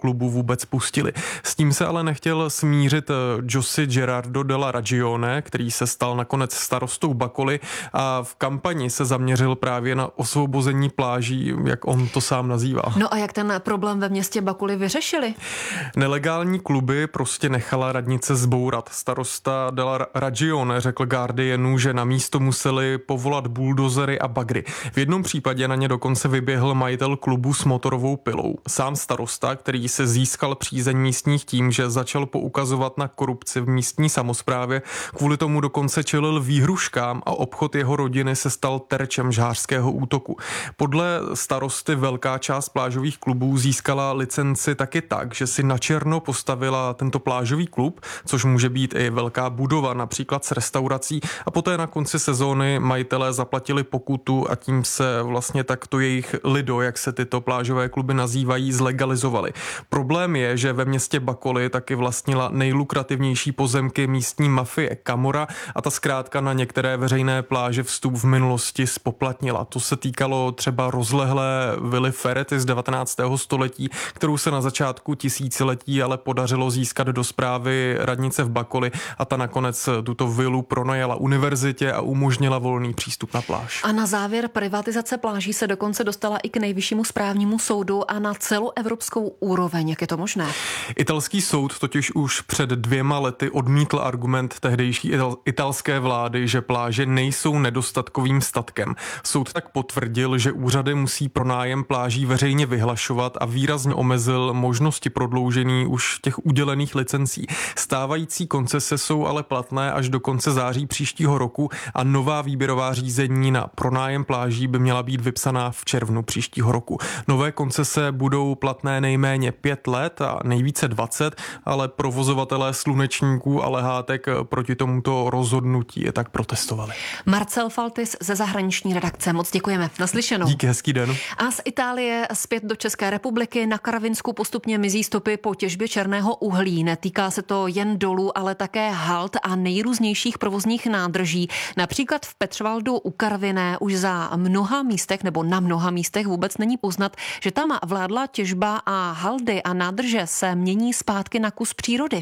klubu vůbec pustili. S tím se ale nechtěl smířit José Gerardo della Ragione, který se stal nakonec starostou Bakoly a v kampani se zaměřil právě na osvobození pláží, jak on to sám nazývá. No a jak ten problém ve městě Bakoly vyřešili? Nelegální kluby prostě nechala radnice zbourat. Starosta della Ragione řekl Guardianu, že na místo museli povolat buldozery a bagry. V jednom případě na ně dokonce vyběhl majitel klubu s motorovou pilou. Sám starosta, který se získal přízeň místních tím, že začal poukazovat na korupci v místní samosprávě, kvůli tomu dokonce čelil výhruškám a obchod jeho rodiny se stal terčem žhářského útoku. Podle starosty velká část plážových klubů získala licenci taky tak, že si načerno postavila tento plážový klub, což může být i velká budova, například s restaurací, a poté na konci sezóny majitelé zaplatili pokutu a tím se vlastně takto jejich lido, jak se tyto plážové kluby nazývají, zlegalizovali. Problém je, že ve městě Bakoly taky vlastnila nejlukrativnější pozemky místní mafie Camorra a ta zkrátka na některé veřejné pláže vstup v minulosti spoplatnila. To se týkalo třeba rozlehlé vily Ferretti z 19. století, kterou se na začátku tisíciletí ale podařilo získat do správy radnice v Bakoly a ta nakonec tuto vilu pronajala univerzitě a umožnila volný přístup na pláž. A na závěr privatizace pláží se dokonce dostala i k nejvyššímu správnímu soudu a na celoevropskou úroveň. Jak je to možné? Italský soud totiž už před 2 lety odmítl argument tehdejší italské vlády, že pláže nejsou nedostatkovým statkem. Soud tak potvrdil, že úřady musí pronájem pláží veřejně vyhlašovat a výrazně omezil možnosti prodloužení už těch udělených licencí. Stávající koncese jsou ale platné až do konce září příštího roku a nová výběrová řízení na pronájem pláží by měla být vypsaná v červnu příštího roku. Nové koncese budou platné nejméně 5 let a nejvíce 20, ale provozovatelé slunečníků a lehátek proti tomuto rozhodnutí je tak protestovali. Marcel Faltis ze zahraniční redakce. Moc děkujeme. Naslyšenou. Díky, hezký den. A z Itálie zpět do České republiky. Na Karvinsku postupně mizí stopy po těžbě černého uhlí. Netýká se to jen dolů, ale také hald a nejrůznějších provozních nádrží. Například v Petřvaldu u Karviné už za mnoha místech nebo na mnoha místech vůbec není poznat, že tam vládla těžba a haldy a nádrže se mění zpátky na kus přírody.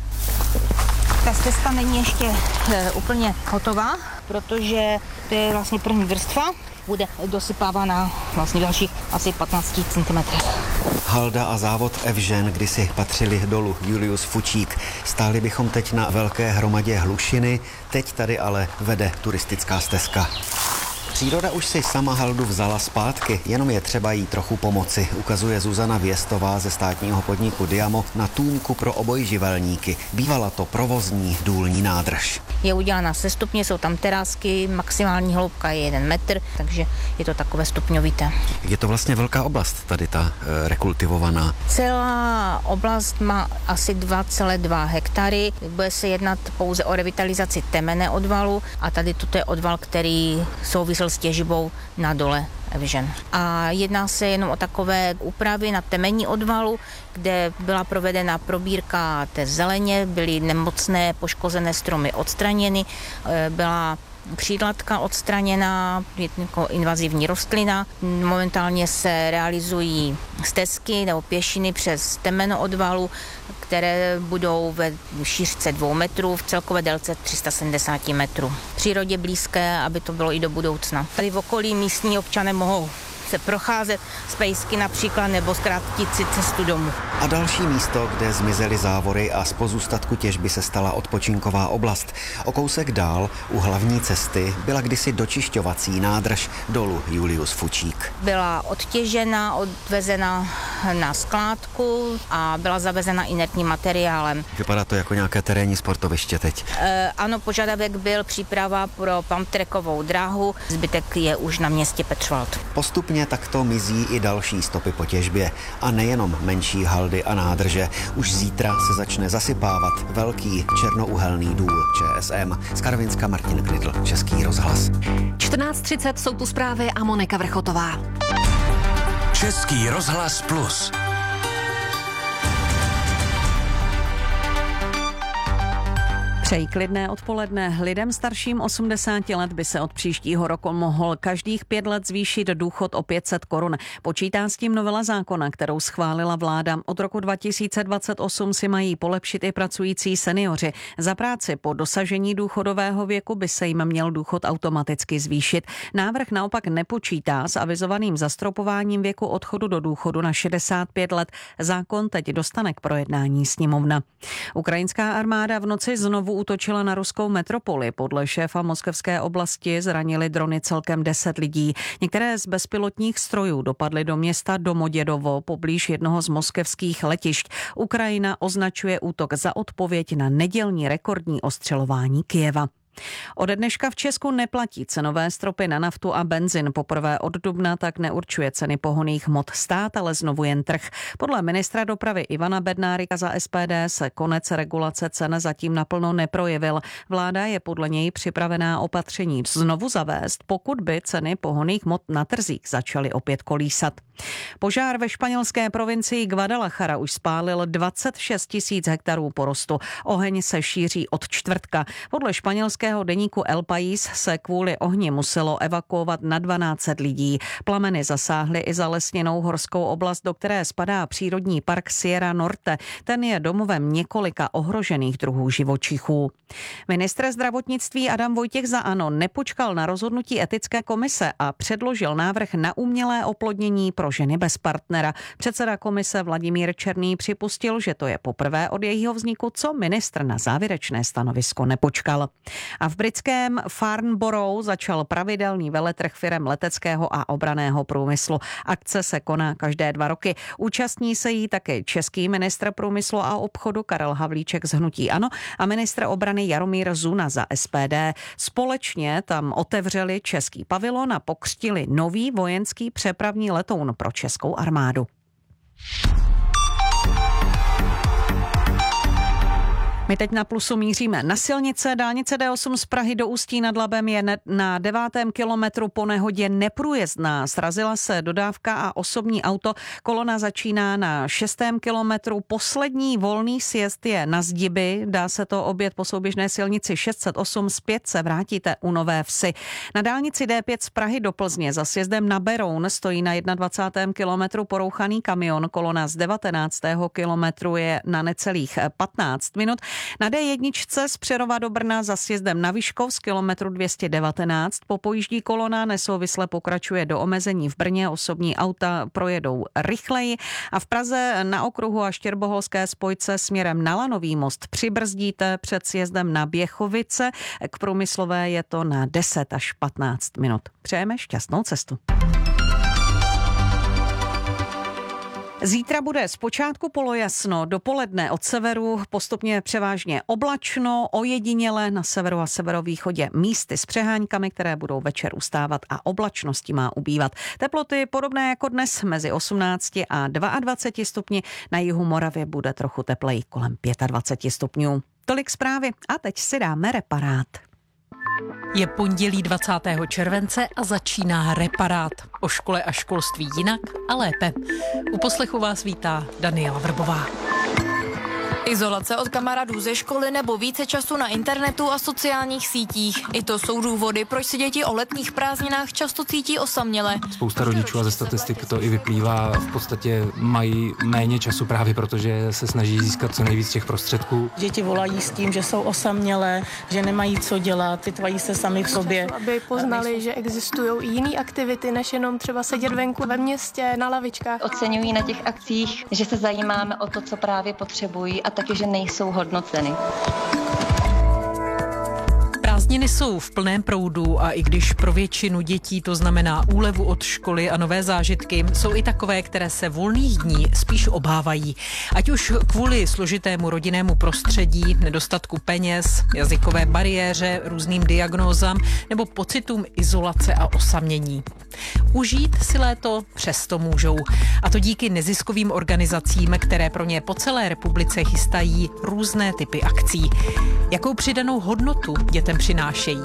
Ta stezka není ještě úplně hotová, protože to je vlastně první vrstva. Bude dosypávána vlastně dalších asi 15 cm. Halda a závod Evžen kdysi patřili dolu Julius Fučík. Stáli bychom teď na velké hromadě hlušiny, teď tady ale vede turistická stezka. Příroda už si sama haldu vzala zpátky, jenom je třeba jí trochu pomoci, ukazuje Zuzana Věstová ze státního podniku Diamo na tůmku pro obojživelníky. Bývala to provozní důlní nádrž. Je udělána sestupně, jsou tam terásky, maximální hloubka je 1 metr, takže je to takové stupňovité. Je to vlastně velká oblast, tady ta rekultivovaná. Celá oblast má asi 2,2 hektary. Bude se jednat pouze o revitalizaci temene odvalu a tady toto je odval, který souvisel s těžbou na dole Evžen. A jedná se jenom o takové úpravy na temení odvalu, kde byla provedena probírka té zeleně, byly nemocné poškozené stromy odstraněny, byla křídlatka odstraněna, jako invazivní rostlina. Momentálně se realizují stezky nebo pěšiny přes temeno odvalu, které budou ve šířce 2 metrů, v celkové délce 370 metrů. Přírodě blízké, aby to bylo i do budoucna. Tady v okolí místní občané mohou se procházet z pejsky například nebo zkrátit si cestu domů. A další místo, kde zmizely závory a z pozůstatku těžby se stala odpočinková oblast. O kousek dál u hlavní cesty byla kdysi dočišťovací nádrž dolu Julius Fučík. Byla odtěžena, odvezena na skládku a byla zavezena inertním materiálem. Vypadá to jako nějaké terénní sportoviště teď. Ano, požadavek byl příprava pro pumptrackovou dráhu, zbytek je už na městě Petřvald. Postupně takto mizí i další stopy po těžbě. A nejenom menší haldy a nádrže. Už zítra se začne zasypávat velký černouhelný důl ČSM. Z Karvinska Martin Knidl, Český rozhlas. 14:30 jsou tu zprávy a Monika Vrchotová. Český rozhlas Plus. Přeji klidné odpoledne. Lidem starším 80 let by se od příštího roku mohl každých 5 let zvýšit důchod o 500 korun. Počítá s tím novela zákona, kterou schválila vláda. Od roku 2028 si mají polepšit i pracující seniori. Za práci po dosažení důchodového věku by se jim měl důchod automaticky zvýšit. Návrh naopak nepočítá s avizovaným zastropováním věku odchodu do důchodu na 65 let. Zákon teď dostane k projednání sněmovna. Ukrajinská armáda v noci znovu útočila na ruskou metropoli. Podle šéfa moskevské oblasti zranili drony celkem 10 lidí. Některé z bezpilotních strojů dopadly do města Domodědovo, poblíž jednoho z moskevských letišť. Ukrajina označuje útok za odpověď na nedělní rekordní ostřelování Kyjeva. Ode dneška v Česku neplatí cenové stropy na naftu a benzin. Poprvé od dubna tak neurčuje ceny pohonných hmot stát, ale znovu jen trh. Podle ministra dopravy Ivana Bednárika za SPD se konec regulace cen zatím naplno neprojevil. Vláda je podle něj připravená opatření znovu zavést, pokud by ceny pohonných hmot na trzích začaly opět kolísat. Požár ve španělské provincii Guadalajara už spálil 26 000 hektarů porostu. Oheň se šíří od čtvrtka. Podle španělského deníku El País se kvůli ohni muselo evakuovat na 12 lidí. Plameny zasáhly i zalesněnou horskou oblast, do které spadá přírodní park Sierra Norte. Ten je domovem několika ohrožených druhů živočichů. Ministr zdravotnictví Adam Vojtěch za ANO nepočkal na rozhodnutí etické komise a předložil návrh na umělé oplodnění pro ženy bez partnera. Předseda komise Vladimír Černý připustil, že to je poprvé od jejího vzniku, co ministr na závěrečné stanovisko nepočkal. A v britském Farnborough začal pravidelný veletrh firem leteckého a obranného průmyslu. Akce se koná každé 2 roky. Účastní se jí také český ministr průmyslu a obchodu Karel Havlíček z hnutí ANO a ministr obrany Jaromír Zuna za SPD. Společně tam otevřeli český pavilon a pokřtili nový vojenský přepravní letoun pro českou armádu. My teď na Plusu míříme na silnice. Dálnice D8 z Prahy do Ústí nad Labem je na 9. kilometru po nehodě neprůjezdná. Srazila se dodávka a osobní auto. Kolona začíná na 6. kilometru. Poslední volný sjezd je na Zdiby. Dá se to objet po souběžné silnici 608. Zpět se vrátíte u Nové Vsi. Na dálnici D5 z Prahy do Plzně za sjezdem na Beroun stojí na 21. kilometru porouchaný kamion. Kolona z 19. kilometru je na necelých 15 minut. Na D1 z Přerova do Brna za sjezdem na Vyškov z kilometru 219 popojíždí kolona, nesouvisle pokračuje do omezení v Brně, osobní auta projedou rychleji a v Praze na okruhu a Štěrboholské spojce směrem na Lanový most přibrzdíte před sjezdem na Běchovice, k Průmyslové je to na 10 až 15 minut. Přejeme šťastnou cestu. Zítra bude zpočátku polojasno, dopoledne od severu postupně převážně oblačno, ojediněle na severu a severovýchodě místy s přeháňkami, které budou večer ustávat a oblačnosti má ubývat. Teploty podobné jako dnes mezi 18 a 22 stupni, na jihu Moravy bude trochu tepleji kolem 25 stupňů. Tolik zprávy a teď si dáme reparát. Je pondělí 20. července a začíná reparát. O škole a školství jinak a lépe. U poslechu vás vítá Daniela Vrbová. Izolace od kamarádů ze školy nebo více času na internetu a sociálních sítích. I to jsou důvody, proč se děti o letních prázdninách často cítí osaměle. Spousta rodičů a ze statistik to i vyplývá, v podstatě mají méně času právě protože se snaží získat co nejvíc těch prostředků. Děti volají s tím, že jsou osamělé, že nemají co dělat, vytvají se sami v sobě. Aby poznali, že existují i jiné aktivity, než jenom třeba sedět venku ve městě na lavičkách. Oceňují na těch akcích, že se zajímáme o to, co právě potřebují a taky, že nejsou hodnoceny. Prázdniny jsou v plném proudu a i když pro většinu dětí to znamená úlevu od školy a nové zážitky, jsou i takové, které se volných dní spíš obávají. Ať už kvůli složitému rodinnému prostředí, nedostatku peněz, jazykové bariéře, různým diagnózám nebo pocitům izolace a osamění. Užít si léto přesto můžou. A to díky neziskovým organizacím, které pro ně po celé republice chystají různé typy akcí. Jakou přidanou hodnotu dětem přinášejí?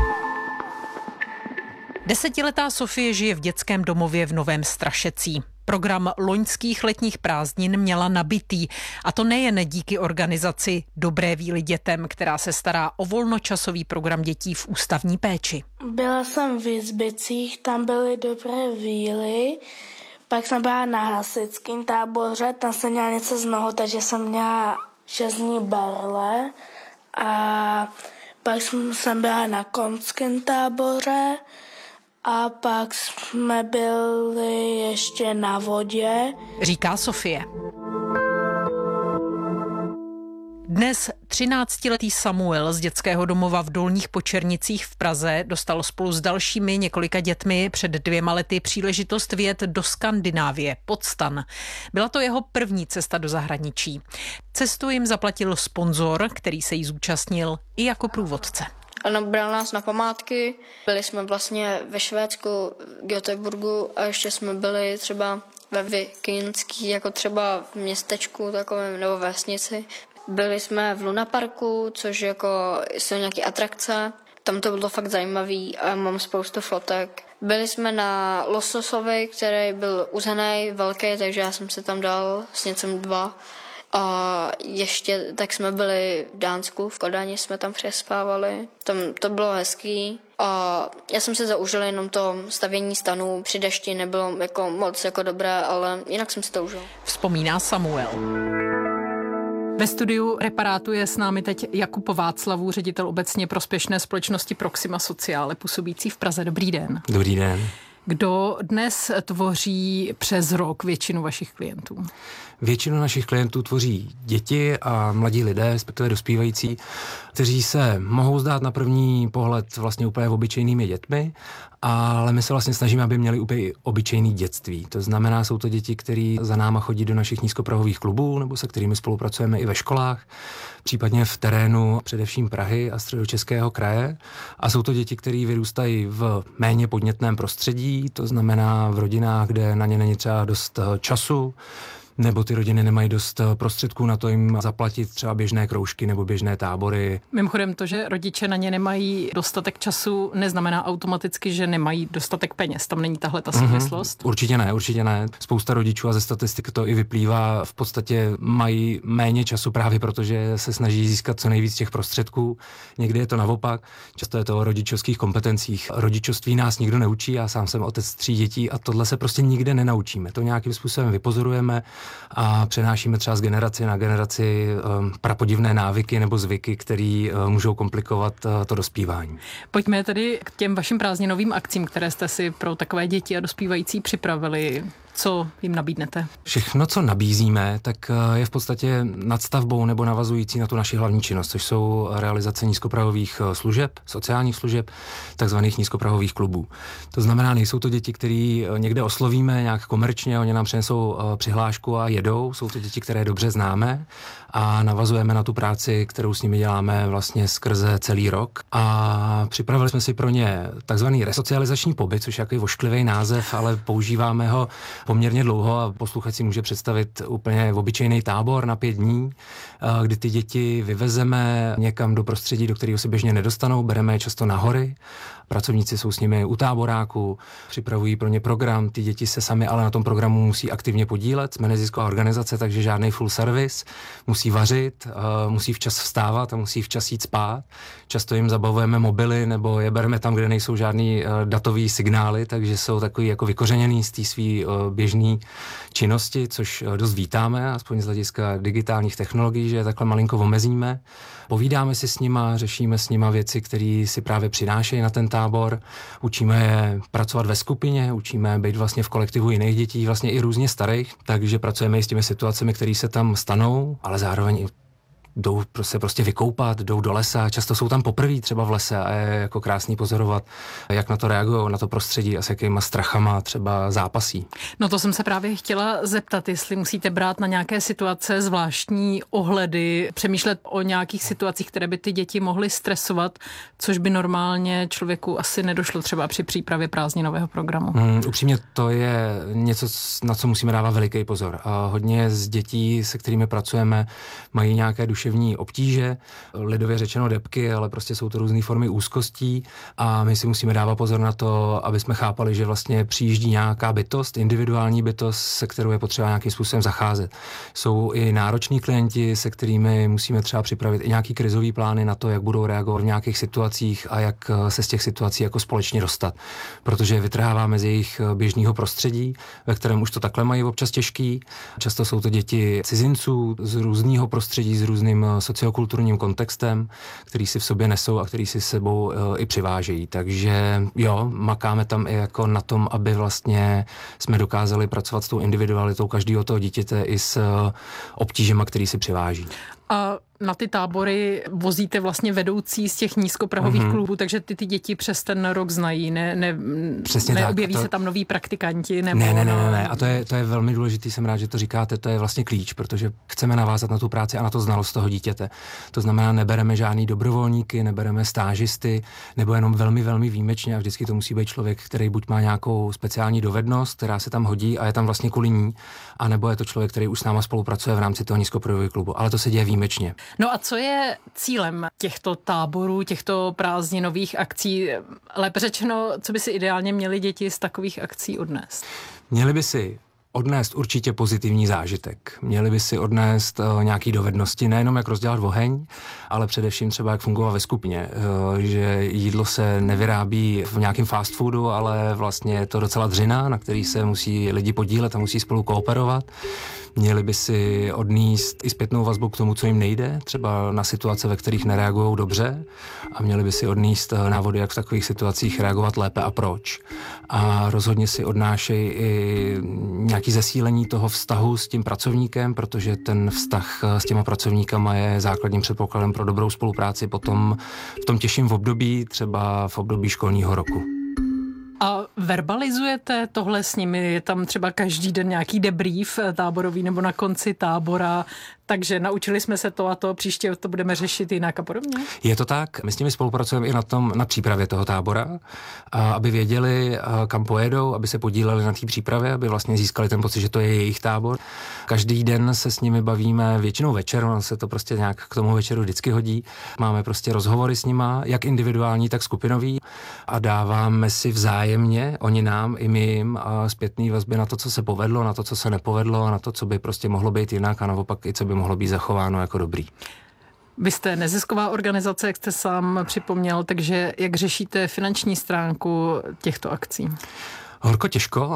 10letá Sofie žije v dětském domově v Novém Strašecí. Program loňských letních prázdnin měla nabitý. A to nejen díky organizaci Dobré víly dětem, která se stará o volnočasový program dětí v ústavní péči. Byla jsem v Jizbicích, tam byly Dobré víly. Pak jsem byla na hasičském táboře, tam jsem měla něco z nohou, takže jsem měla 6 dní berle. A pak jsem byla na koňském táboře a pak jsme byli ještě na vodě. Říká Sofie. Dnes 13letý Samuel z dětského domova v Dolních Počernicích v Praze dostal spolu s dalšími několika dětmi před 2 lety příležitost vyjet do Skandinávie, pod Stan. Byla to jeho první cesta do zahraničí. Cestu jim zaplatil sponzor, který se jí zúčastnil i jako průvodce. Ano, bral nás na památky, byli jsme vlastně ve Švédsku, v Göteborgu a ještě jsme byli třeba ve Vikingský, jako třeba v městečku takovém nebo vesnici. Byli jsme v Luna Parku, což jako jsou nějaké atrakce. Tam to bylo fakt zajímavý a mám spoustu fotek. Byli jsme na lososovi, který byl uzený, velký, takže já jsem se tam dal s něcem 2. A ještě tak jsme byli v Dánsku, v Kodani jsme tam přespávali. Tam to bylo hezký. A já jsem se zaužil jenom to stavění stanů. Při dešti nebylo jako moc jako dobré, ale jinak jsem si to užil. Vzpomíná Samuel. Ve studiu Reparátu je s námi teď Jakub Václavů, ředitel obecně prospěšné společnosti Proxima Sociale, působící v Praze. Dobrý den. Dobrý den. Kdo dnes tvoří přes rok většinu vašich klientů? Většinu našich klientů tvoří děti a mladí lidé, respektive dospívající, kteří se mohou zdát na první pohled vlastně úplně obyčejnými dětmi, ale my se vlastně snažíme, aby měli úplně obyčejný dětství. To znamená, jsou to děti, které za náma chodí do našich nízkoprahových klubů, nebo se kterými spolupracujeme i ve školách, případně v terénu především Prahy a Středočeského kraje. A jsou to děti, které vyrůstají v méně podnětném prostředí, to znamená v rodinách, kde na ně není třeba dost času, nebo ty rodiny nemají dost prostředků na to jim zaplatit třeba běžné kroužky nebo běžné tábory. Mimochodem to, že rodiče na ně nemají dostatek času, neznamená automaticky, že nemají dostatek peněz. Tam není tahle ta souvislost? Určitě ne. Spousta rodičů a ze statistik to i vyplývá. V podstatě mají méně času právě protože se snaží získat co nejvíc těch prostředků. Někdy je to naopak. Často je to o rodičovských kompetencích. Rodičovství nás nikdo neučí. Já sám jsem otec 3 dětí a tohle se prostě nikde nenaučíme. To nějakým způsobem vypozorujeme a přenášíme třeba z generace na generaci prapodivné návyky nebo zvyky, které můžou komplikovat to dospívání. Pojďme tedy k těm vašim prázdninovým akcím, které jste si pro takové děti a dospívající připravili. Co jim nabídnete? Všechno, co nabízíme, tak je v podstatě nadstavbou nebo navazující na tu naši hlavní činnost, což jsou realizace nízkoprahových služeb, sociálních služeb, takzvaných nízkoprahových klubů. To znamená, nejsou to děti, které někde oslovíme nějak komerčně, oni nám přinesou přihlášku a jedou. Jsou to děti, které dobře známe a navazujeme na tu práci, kterou s nimi děláme vlastně skrze celý rok. A připravili jsme si pro ně takzvaný resocializační pobyt, což je takový vošklivý název, ale používáme ho poměrně dlouho a posluchač si může představit úplně obyčejný tábor na 5 dní, kdy ty děti vyvezeme někam do prostředí, do kterého se běžně nedostanou, bereme je často na hory. Pracovníci jsou s nimi u táboráku, připravují pro ně program, ty děti se sami ale na tom programu musí aktivně podílet, jsme nezisková organizace, takže žádný full service, musí vařit, musí včas vstávat a musí včas jít spát. Často jim zabavujeme mobily nebo je bereme tam, kde nejsou žádný datový signály, takže jsou takový jako vykořeněný z té svý běžné činnosti, což dost vítáme, aspoň z hlediska digitálních technologií, že je takhle malinko omezíme. Povídáme si s nima, řešíme s nima věci, které si právě přinášejí na ten tábor. Učíme je pracovat ve skupině, učíme být vlastně v kolektivu jiných dětí, vlastně i různě starých, takže pracujeme i s těmi situacemi, které se tam stanou, ale zároveň i jdou se prostě vykoupat, jdou do lesa, často jsou tam poprvé třeba v lese a je jako krásný pozorovat, jak na to reagují, na to prostředí a s jakýma strachama třeba zápasí. No to jsem se právě chtěla zeptat, jestli musíte brát na nějaké situace zvláštní ohledy, přemýšlet o nějakých situacích, které by ty děti mohly stresovat, což by normálně člověku asi nedošlo třeba při přípravě prázdninového programu. Upřímně to je něco, na co musíme dávat veliký pozor. A hodně z dětí, se kterými pracujeme, mají nějaké duševní duševní obtíže, lidově řečeno debky, ale prostě jsou to různé formy úzkostí a my si musíme dávat pozor na to, aby jsme chápali, že vlastně přijíždí nějaká bytost, individuální bytost, se kterou je potřeba nějakým způsobem zacházet. Jsou i nároční klienti, se kterými musíme třeba připravit i nějaký krizový plány na to, jak budou reagovat v nějakých situacích a jak se z těch situací jako společně dostat. Protože vytrháváme z jejich běžného prostředí, ve kterém už to takhle mají občas těžký. Často jsou to děti cizinců z různého prostředí, s různým sociokulturním kontextem, který si v sobě nesou a který si s sebou i přivážejí. Takže jo, makáme tam i jako na tom, aby vlastně jsme dokázali pracovat s tou individualitou každého toho dítěte i s obtížema, který si přiváží. A na ty tábory vozíte vlastně vedoucí z těch nízkoprahových klubů, takže ty děti přes ten rok znají, neobjeví se tam noví praktikanti? Nebo ne. A to je velmi důležitý, jsem rád, že to říkáte, to je vlastně klíč, protože chceme navázat na tu práci a na to znalost toho dítěte. To znamená, nebereme žádný dobrovolníky, nebereme stážisty, nebo jenom velmi, velmi výjimečně a vždycky to musí být člověk, který buď má nějakou speciální dovednost, která se tam hodí a je tam vlastně kvůli ní, anebo je to člověk, který už s náma spolupracuje v rámci toho nízkoprahového klubu, ale to se děje výjimečně. No a co je cílem těchto táborů, těchto prázdninových akcí? Lépe řečeno, co by si ideálně měli děti z takových akcí odnést? Měli by si odnést určitě pozitivní zážitek. Měli by si odnést nějaké dovednosti, nejenom jak rozdělat oheň, ale především třeba jak fungovat ve skupině. Že jídlo se nevyrábí v nějakém fast foodu, ale vlastně je to docela dřina, na který se musí lidi podílet a musí spolu kooperovat. Měli by si odníst i zpětnou vazbu k tomu, co jim nejde, třeba na situace, ve kterých nereagují dobře, a měli by si odníst návody, jak v takových situacích reagovat lépe a proč. A rozhodně si odnášejí i nějaké zesílení toho vztahu s tím pracovníkem, protože ten vztah s těma pracovníkama je základním předpokladem pro dobrou spolupráci potom v tom těžším období, třeba v období školního roku. A verbalizujete tohle s nimi? Je tam třeba každý den nějaký debrief táborový nebo na konci tábora, takže naučili jsme se to a to, příště to budeme řešit jinak a podobně? Je to tak. My s nimi spolupracujeme i na přípravě toho tábora, aby věděli, kam pojedou, aby se podíleli na té přípravě, aby vlastně získali ten pocit, že to je jejich tábor. Každý den se s nimi bavíme, většinou večer, ono se to prostě nějak k tomu večeru vždycky hodí. Máme prostě rozhovory s nima, jak individuální, tak skupinový, a dáváme si vzájemně, oni nám i my jim, zpětný vazby na to, co se povedlo, na to, co se nepovedlo, a na to, co by prostě mohlo být jinak, a naopak i co by mohlo být zachováno jako dobrý. Vy jste nezisková organizace, jak jste sám připomněl, takže jak řešíte finanční stránku těchto akcí? Horko těžko,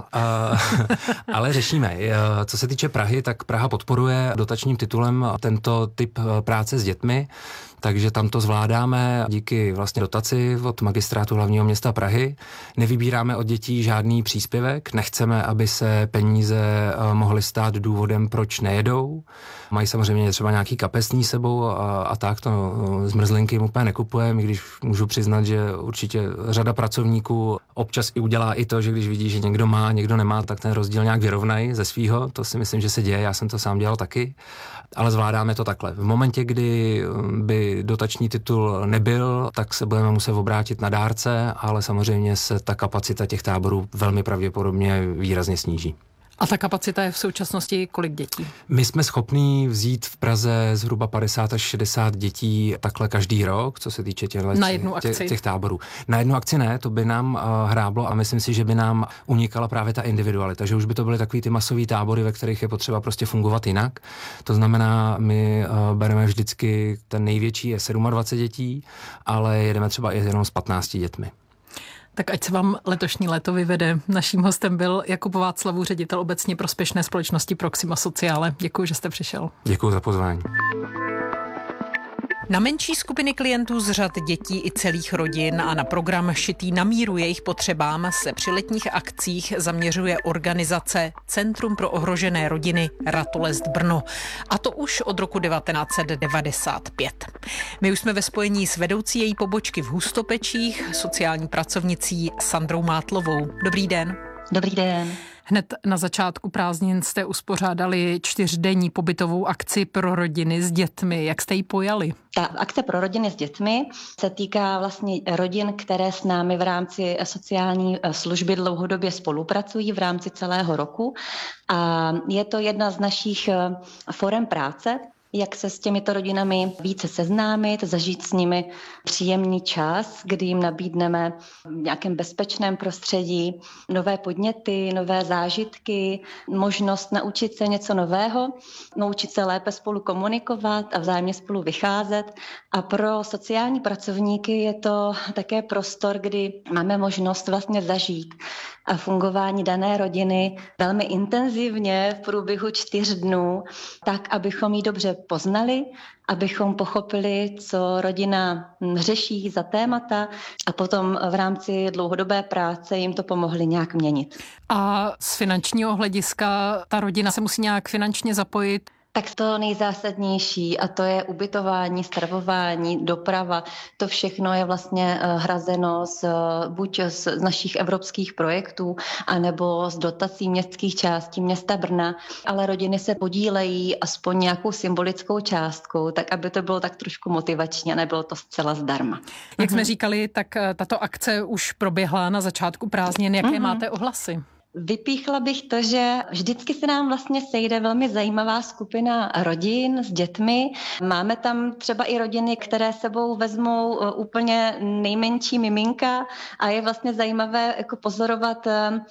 ale řešíme. Co se týče Prahy, tak Praha podporuje dotačním titulem tento typ práce s dětmi, takže tam to zvládáme díky vlastně dotaci od Magistrátu hlavního města Prahy. Nevybíráme od dětí žádný příspěvek, nechceme, aby se peníze mohly stát důvodem, proč nejedou. Mají samozřejmě třeba nějaký kapesní sebou a tak, to zmrzlinky úplně nekupujeme, i když můžu přiznat, že určitě řada pracovníků občas i udělá i to, že když vidí, že někdo má, někdo nemá, tak ten rozdíl nějak vyrovnají ze svýho. To si myslím, že se děje, já jsem to sám dělal taky, ale zvládáme to takhle. V momentě, kdy by dotační titul nebyl, tak se budeme muset obrátit na dárce, ale samozřejmě se ta kapacita těch táborů velmi pravděpodobně výrazně sníží. A ta kapacita je v současnosti kolik dětí? My jsme schopní vzít v Praze zhruba 50 až 60 dětí takhle každý rok, co se týče těch táborů. Na jednu akci ne, to by nám hráblo a myslím si, že by nám unikala právě ta individualita, že už by to byly takový ty masový tábory, ve kterých je potřeba prostě fungovat jinak. To znamená, my bereme vždycky, ten největší je 27 dětí, ale jedeme třeba i jenom s 15 dětmi. Tak ať se vám letošní léto vyvede. Naším hostem byl Jakub Václavů, ředitel obecně prospěšné společnosti Proxima Sociale. Děkuji, že jste přišel. Děkuji za pozvání. Na menší skupiny klientů z řad dětí i celých rodin a na program šitý na míru jejich potřebám se při letních akcích zaměřuje organizace Centrum pro ohrožené rodiny Ratolest Brno. A to už od roku 1995. My už jsme ve spojení s vedoucí její pobočky v Hustopečích, sociální pracovnicí Sandrou Mátlovou. Dobrý den. Dobrý den. Hned na začátku prázdnin jste uspořádali 4denní pobytovou akci pro rodiny s dětmi. Jak jste ji pojali? Ta akce pro rodiny s dětmi se týká vlastně rodin, které s námi v rámci sociální služby dlouhodobě spolupracují v rámci celého roku. A je to jedna z našich forem práce. jak se s těmito rodinami více seznámit, zažít s nimi příjemný čas, kdy jim nabídneme v nějakém bezpečném prostředí nové podněty, nové zážitky, možnost naučit se něco nového, naučit se lépe spolu komunikovat a vzájemně spolu vycházet. A pro sociální pracovníky je to také prostor, kdy máme možnost vlastně zažít a fungování dané rodiny velmi intenzivně v průběhu 4 dnů, tak, abychom ji dobře poznali, abychom pochopili, co rodina řeší za témata a potom v rámci dlouhodobé práce jim to pomohli nějak měnit. A z finančního hlediska ta rodina se musí nějak finančně zapojit? Tak to nejzásadnější a to je ubytování, stravování, doprava. To všechno je vlastně hrazeno buď z našich evropských projektů, anebo z dotací městských částí města Brna, ale rodiny se podílejí aspoň nějakou symbolickou částkou, tak aby to bylo tak trošku motivační a nebylo to zcela zdarma. Jak jsme říkali, tak tato akce už proběhla na začátku prázdnin. Jaké máte ohlasy? Vypíchla bych to, že vždycky se nám vlastně sejde velmi zajímavá skupina rodin s dětmi. Máme tam třeba i rodiny, které sebou vezmou úplně nejmenší miminka a je vlastně zajímavé jako pozorovat,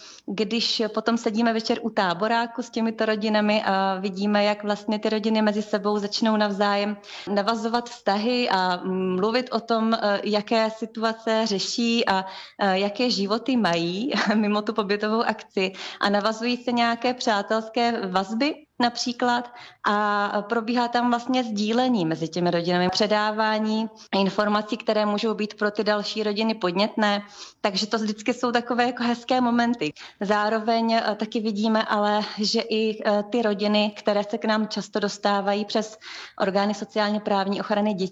když potom sedíme večer u táboráku s těmito rodinami a vidíme, jak vlastně ty rodiny mezi sebou začnou navzájem navazovat vztahy a mluvit o tom, jaké situace řeší a jaké životy mají mimo tu pobytovou akci. A navazují se nějaké přátelské vazby například a probíhá tam vlastně sdílení mezi těmi rodinami, předávání informací, které můžou být pro ty další rodiny podnětné, takže to vždycky jsou takové jako hezké momenty. Zároveň taky vidíme ale, že i ty rodiny, které se k nám často dostávají přes orgány sociálně právní ochrany dětí,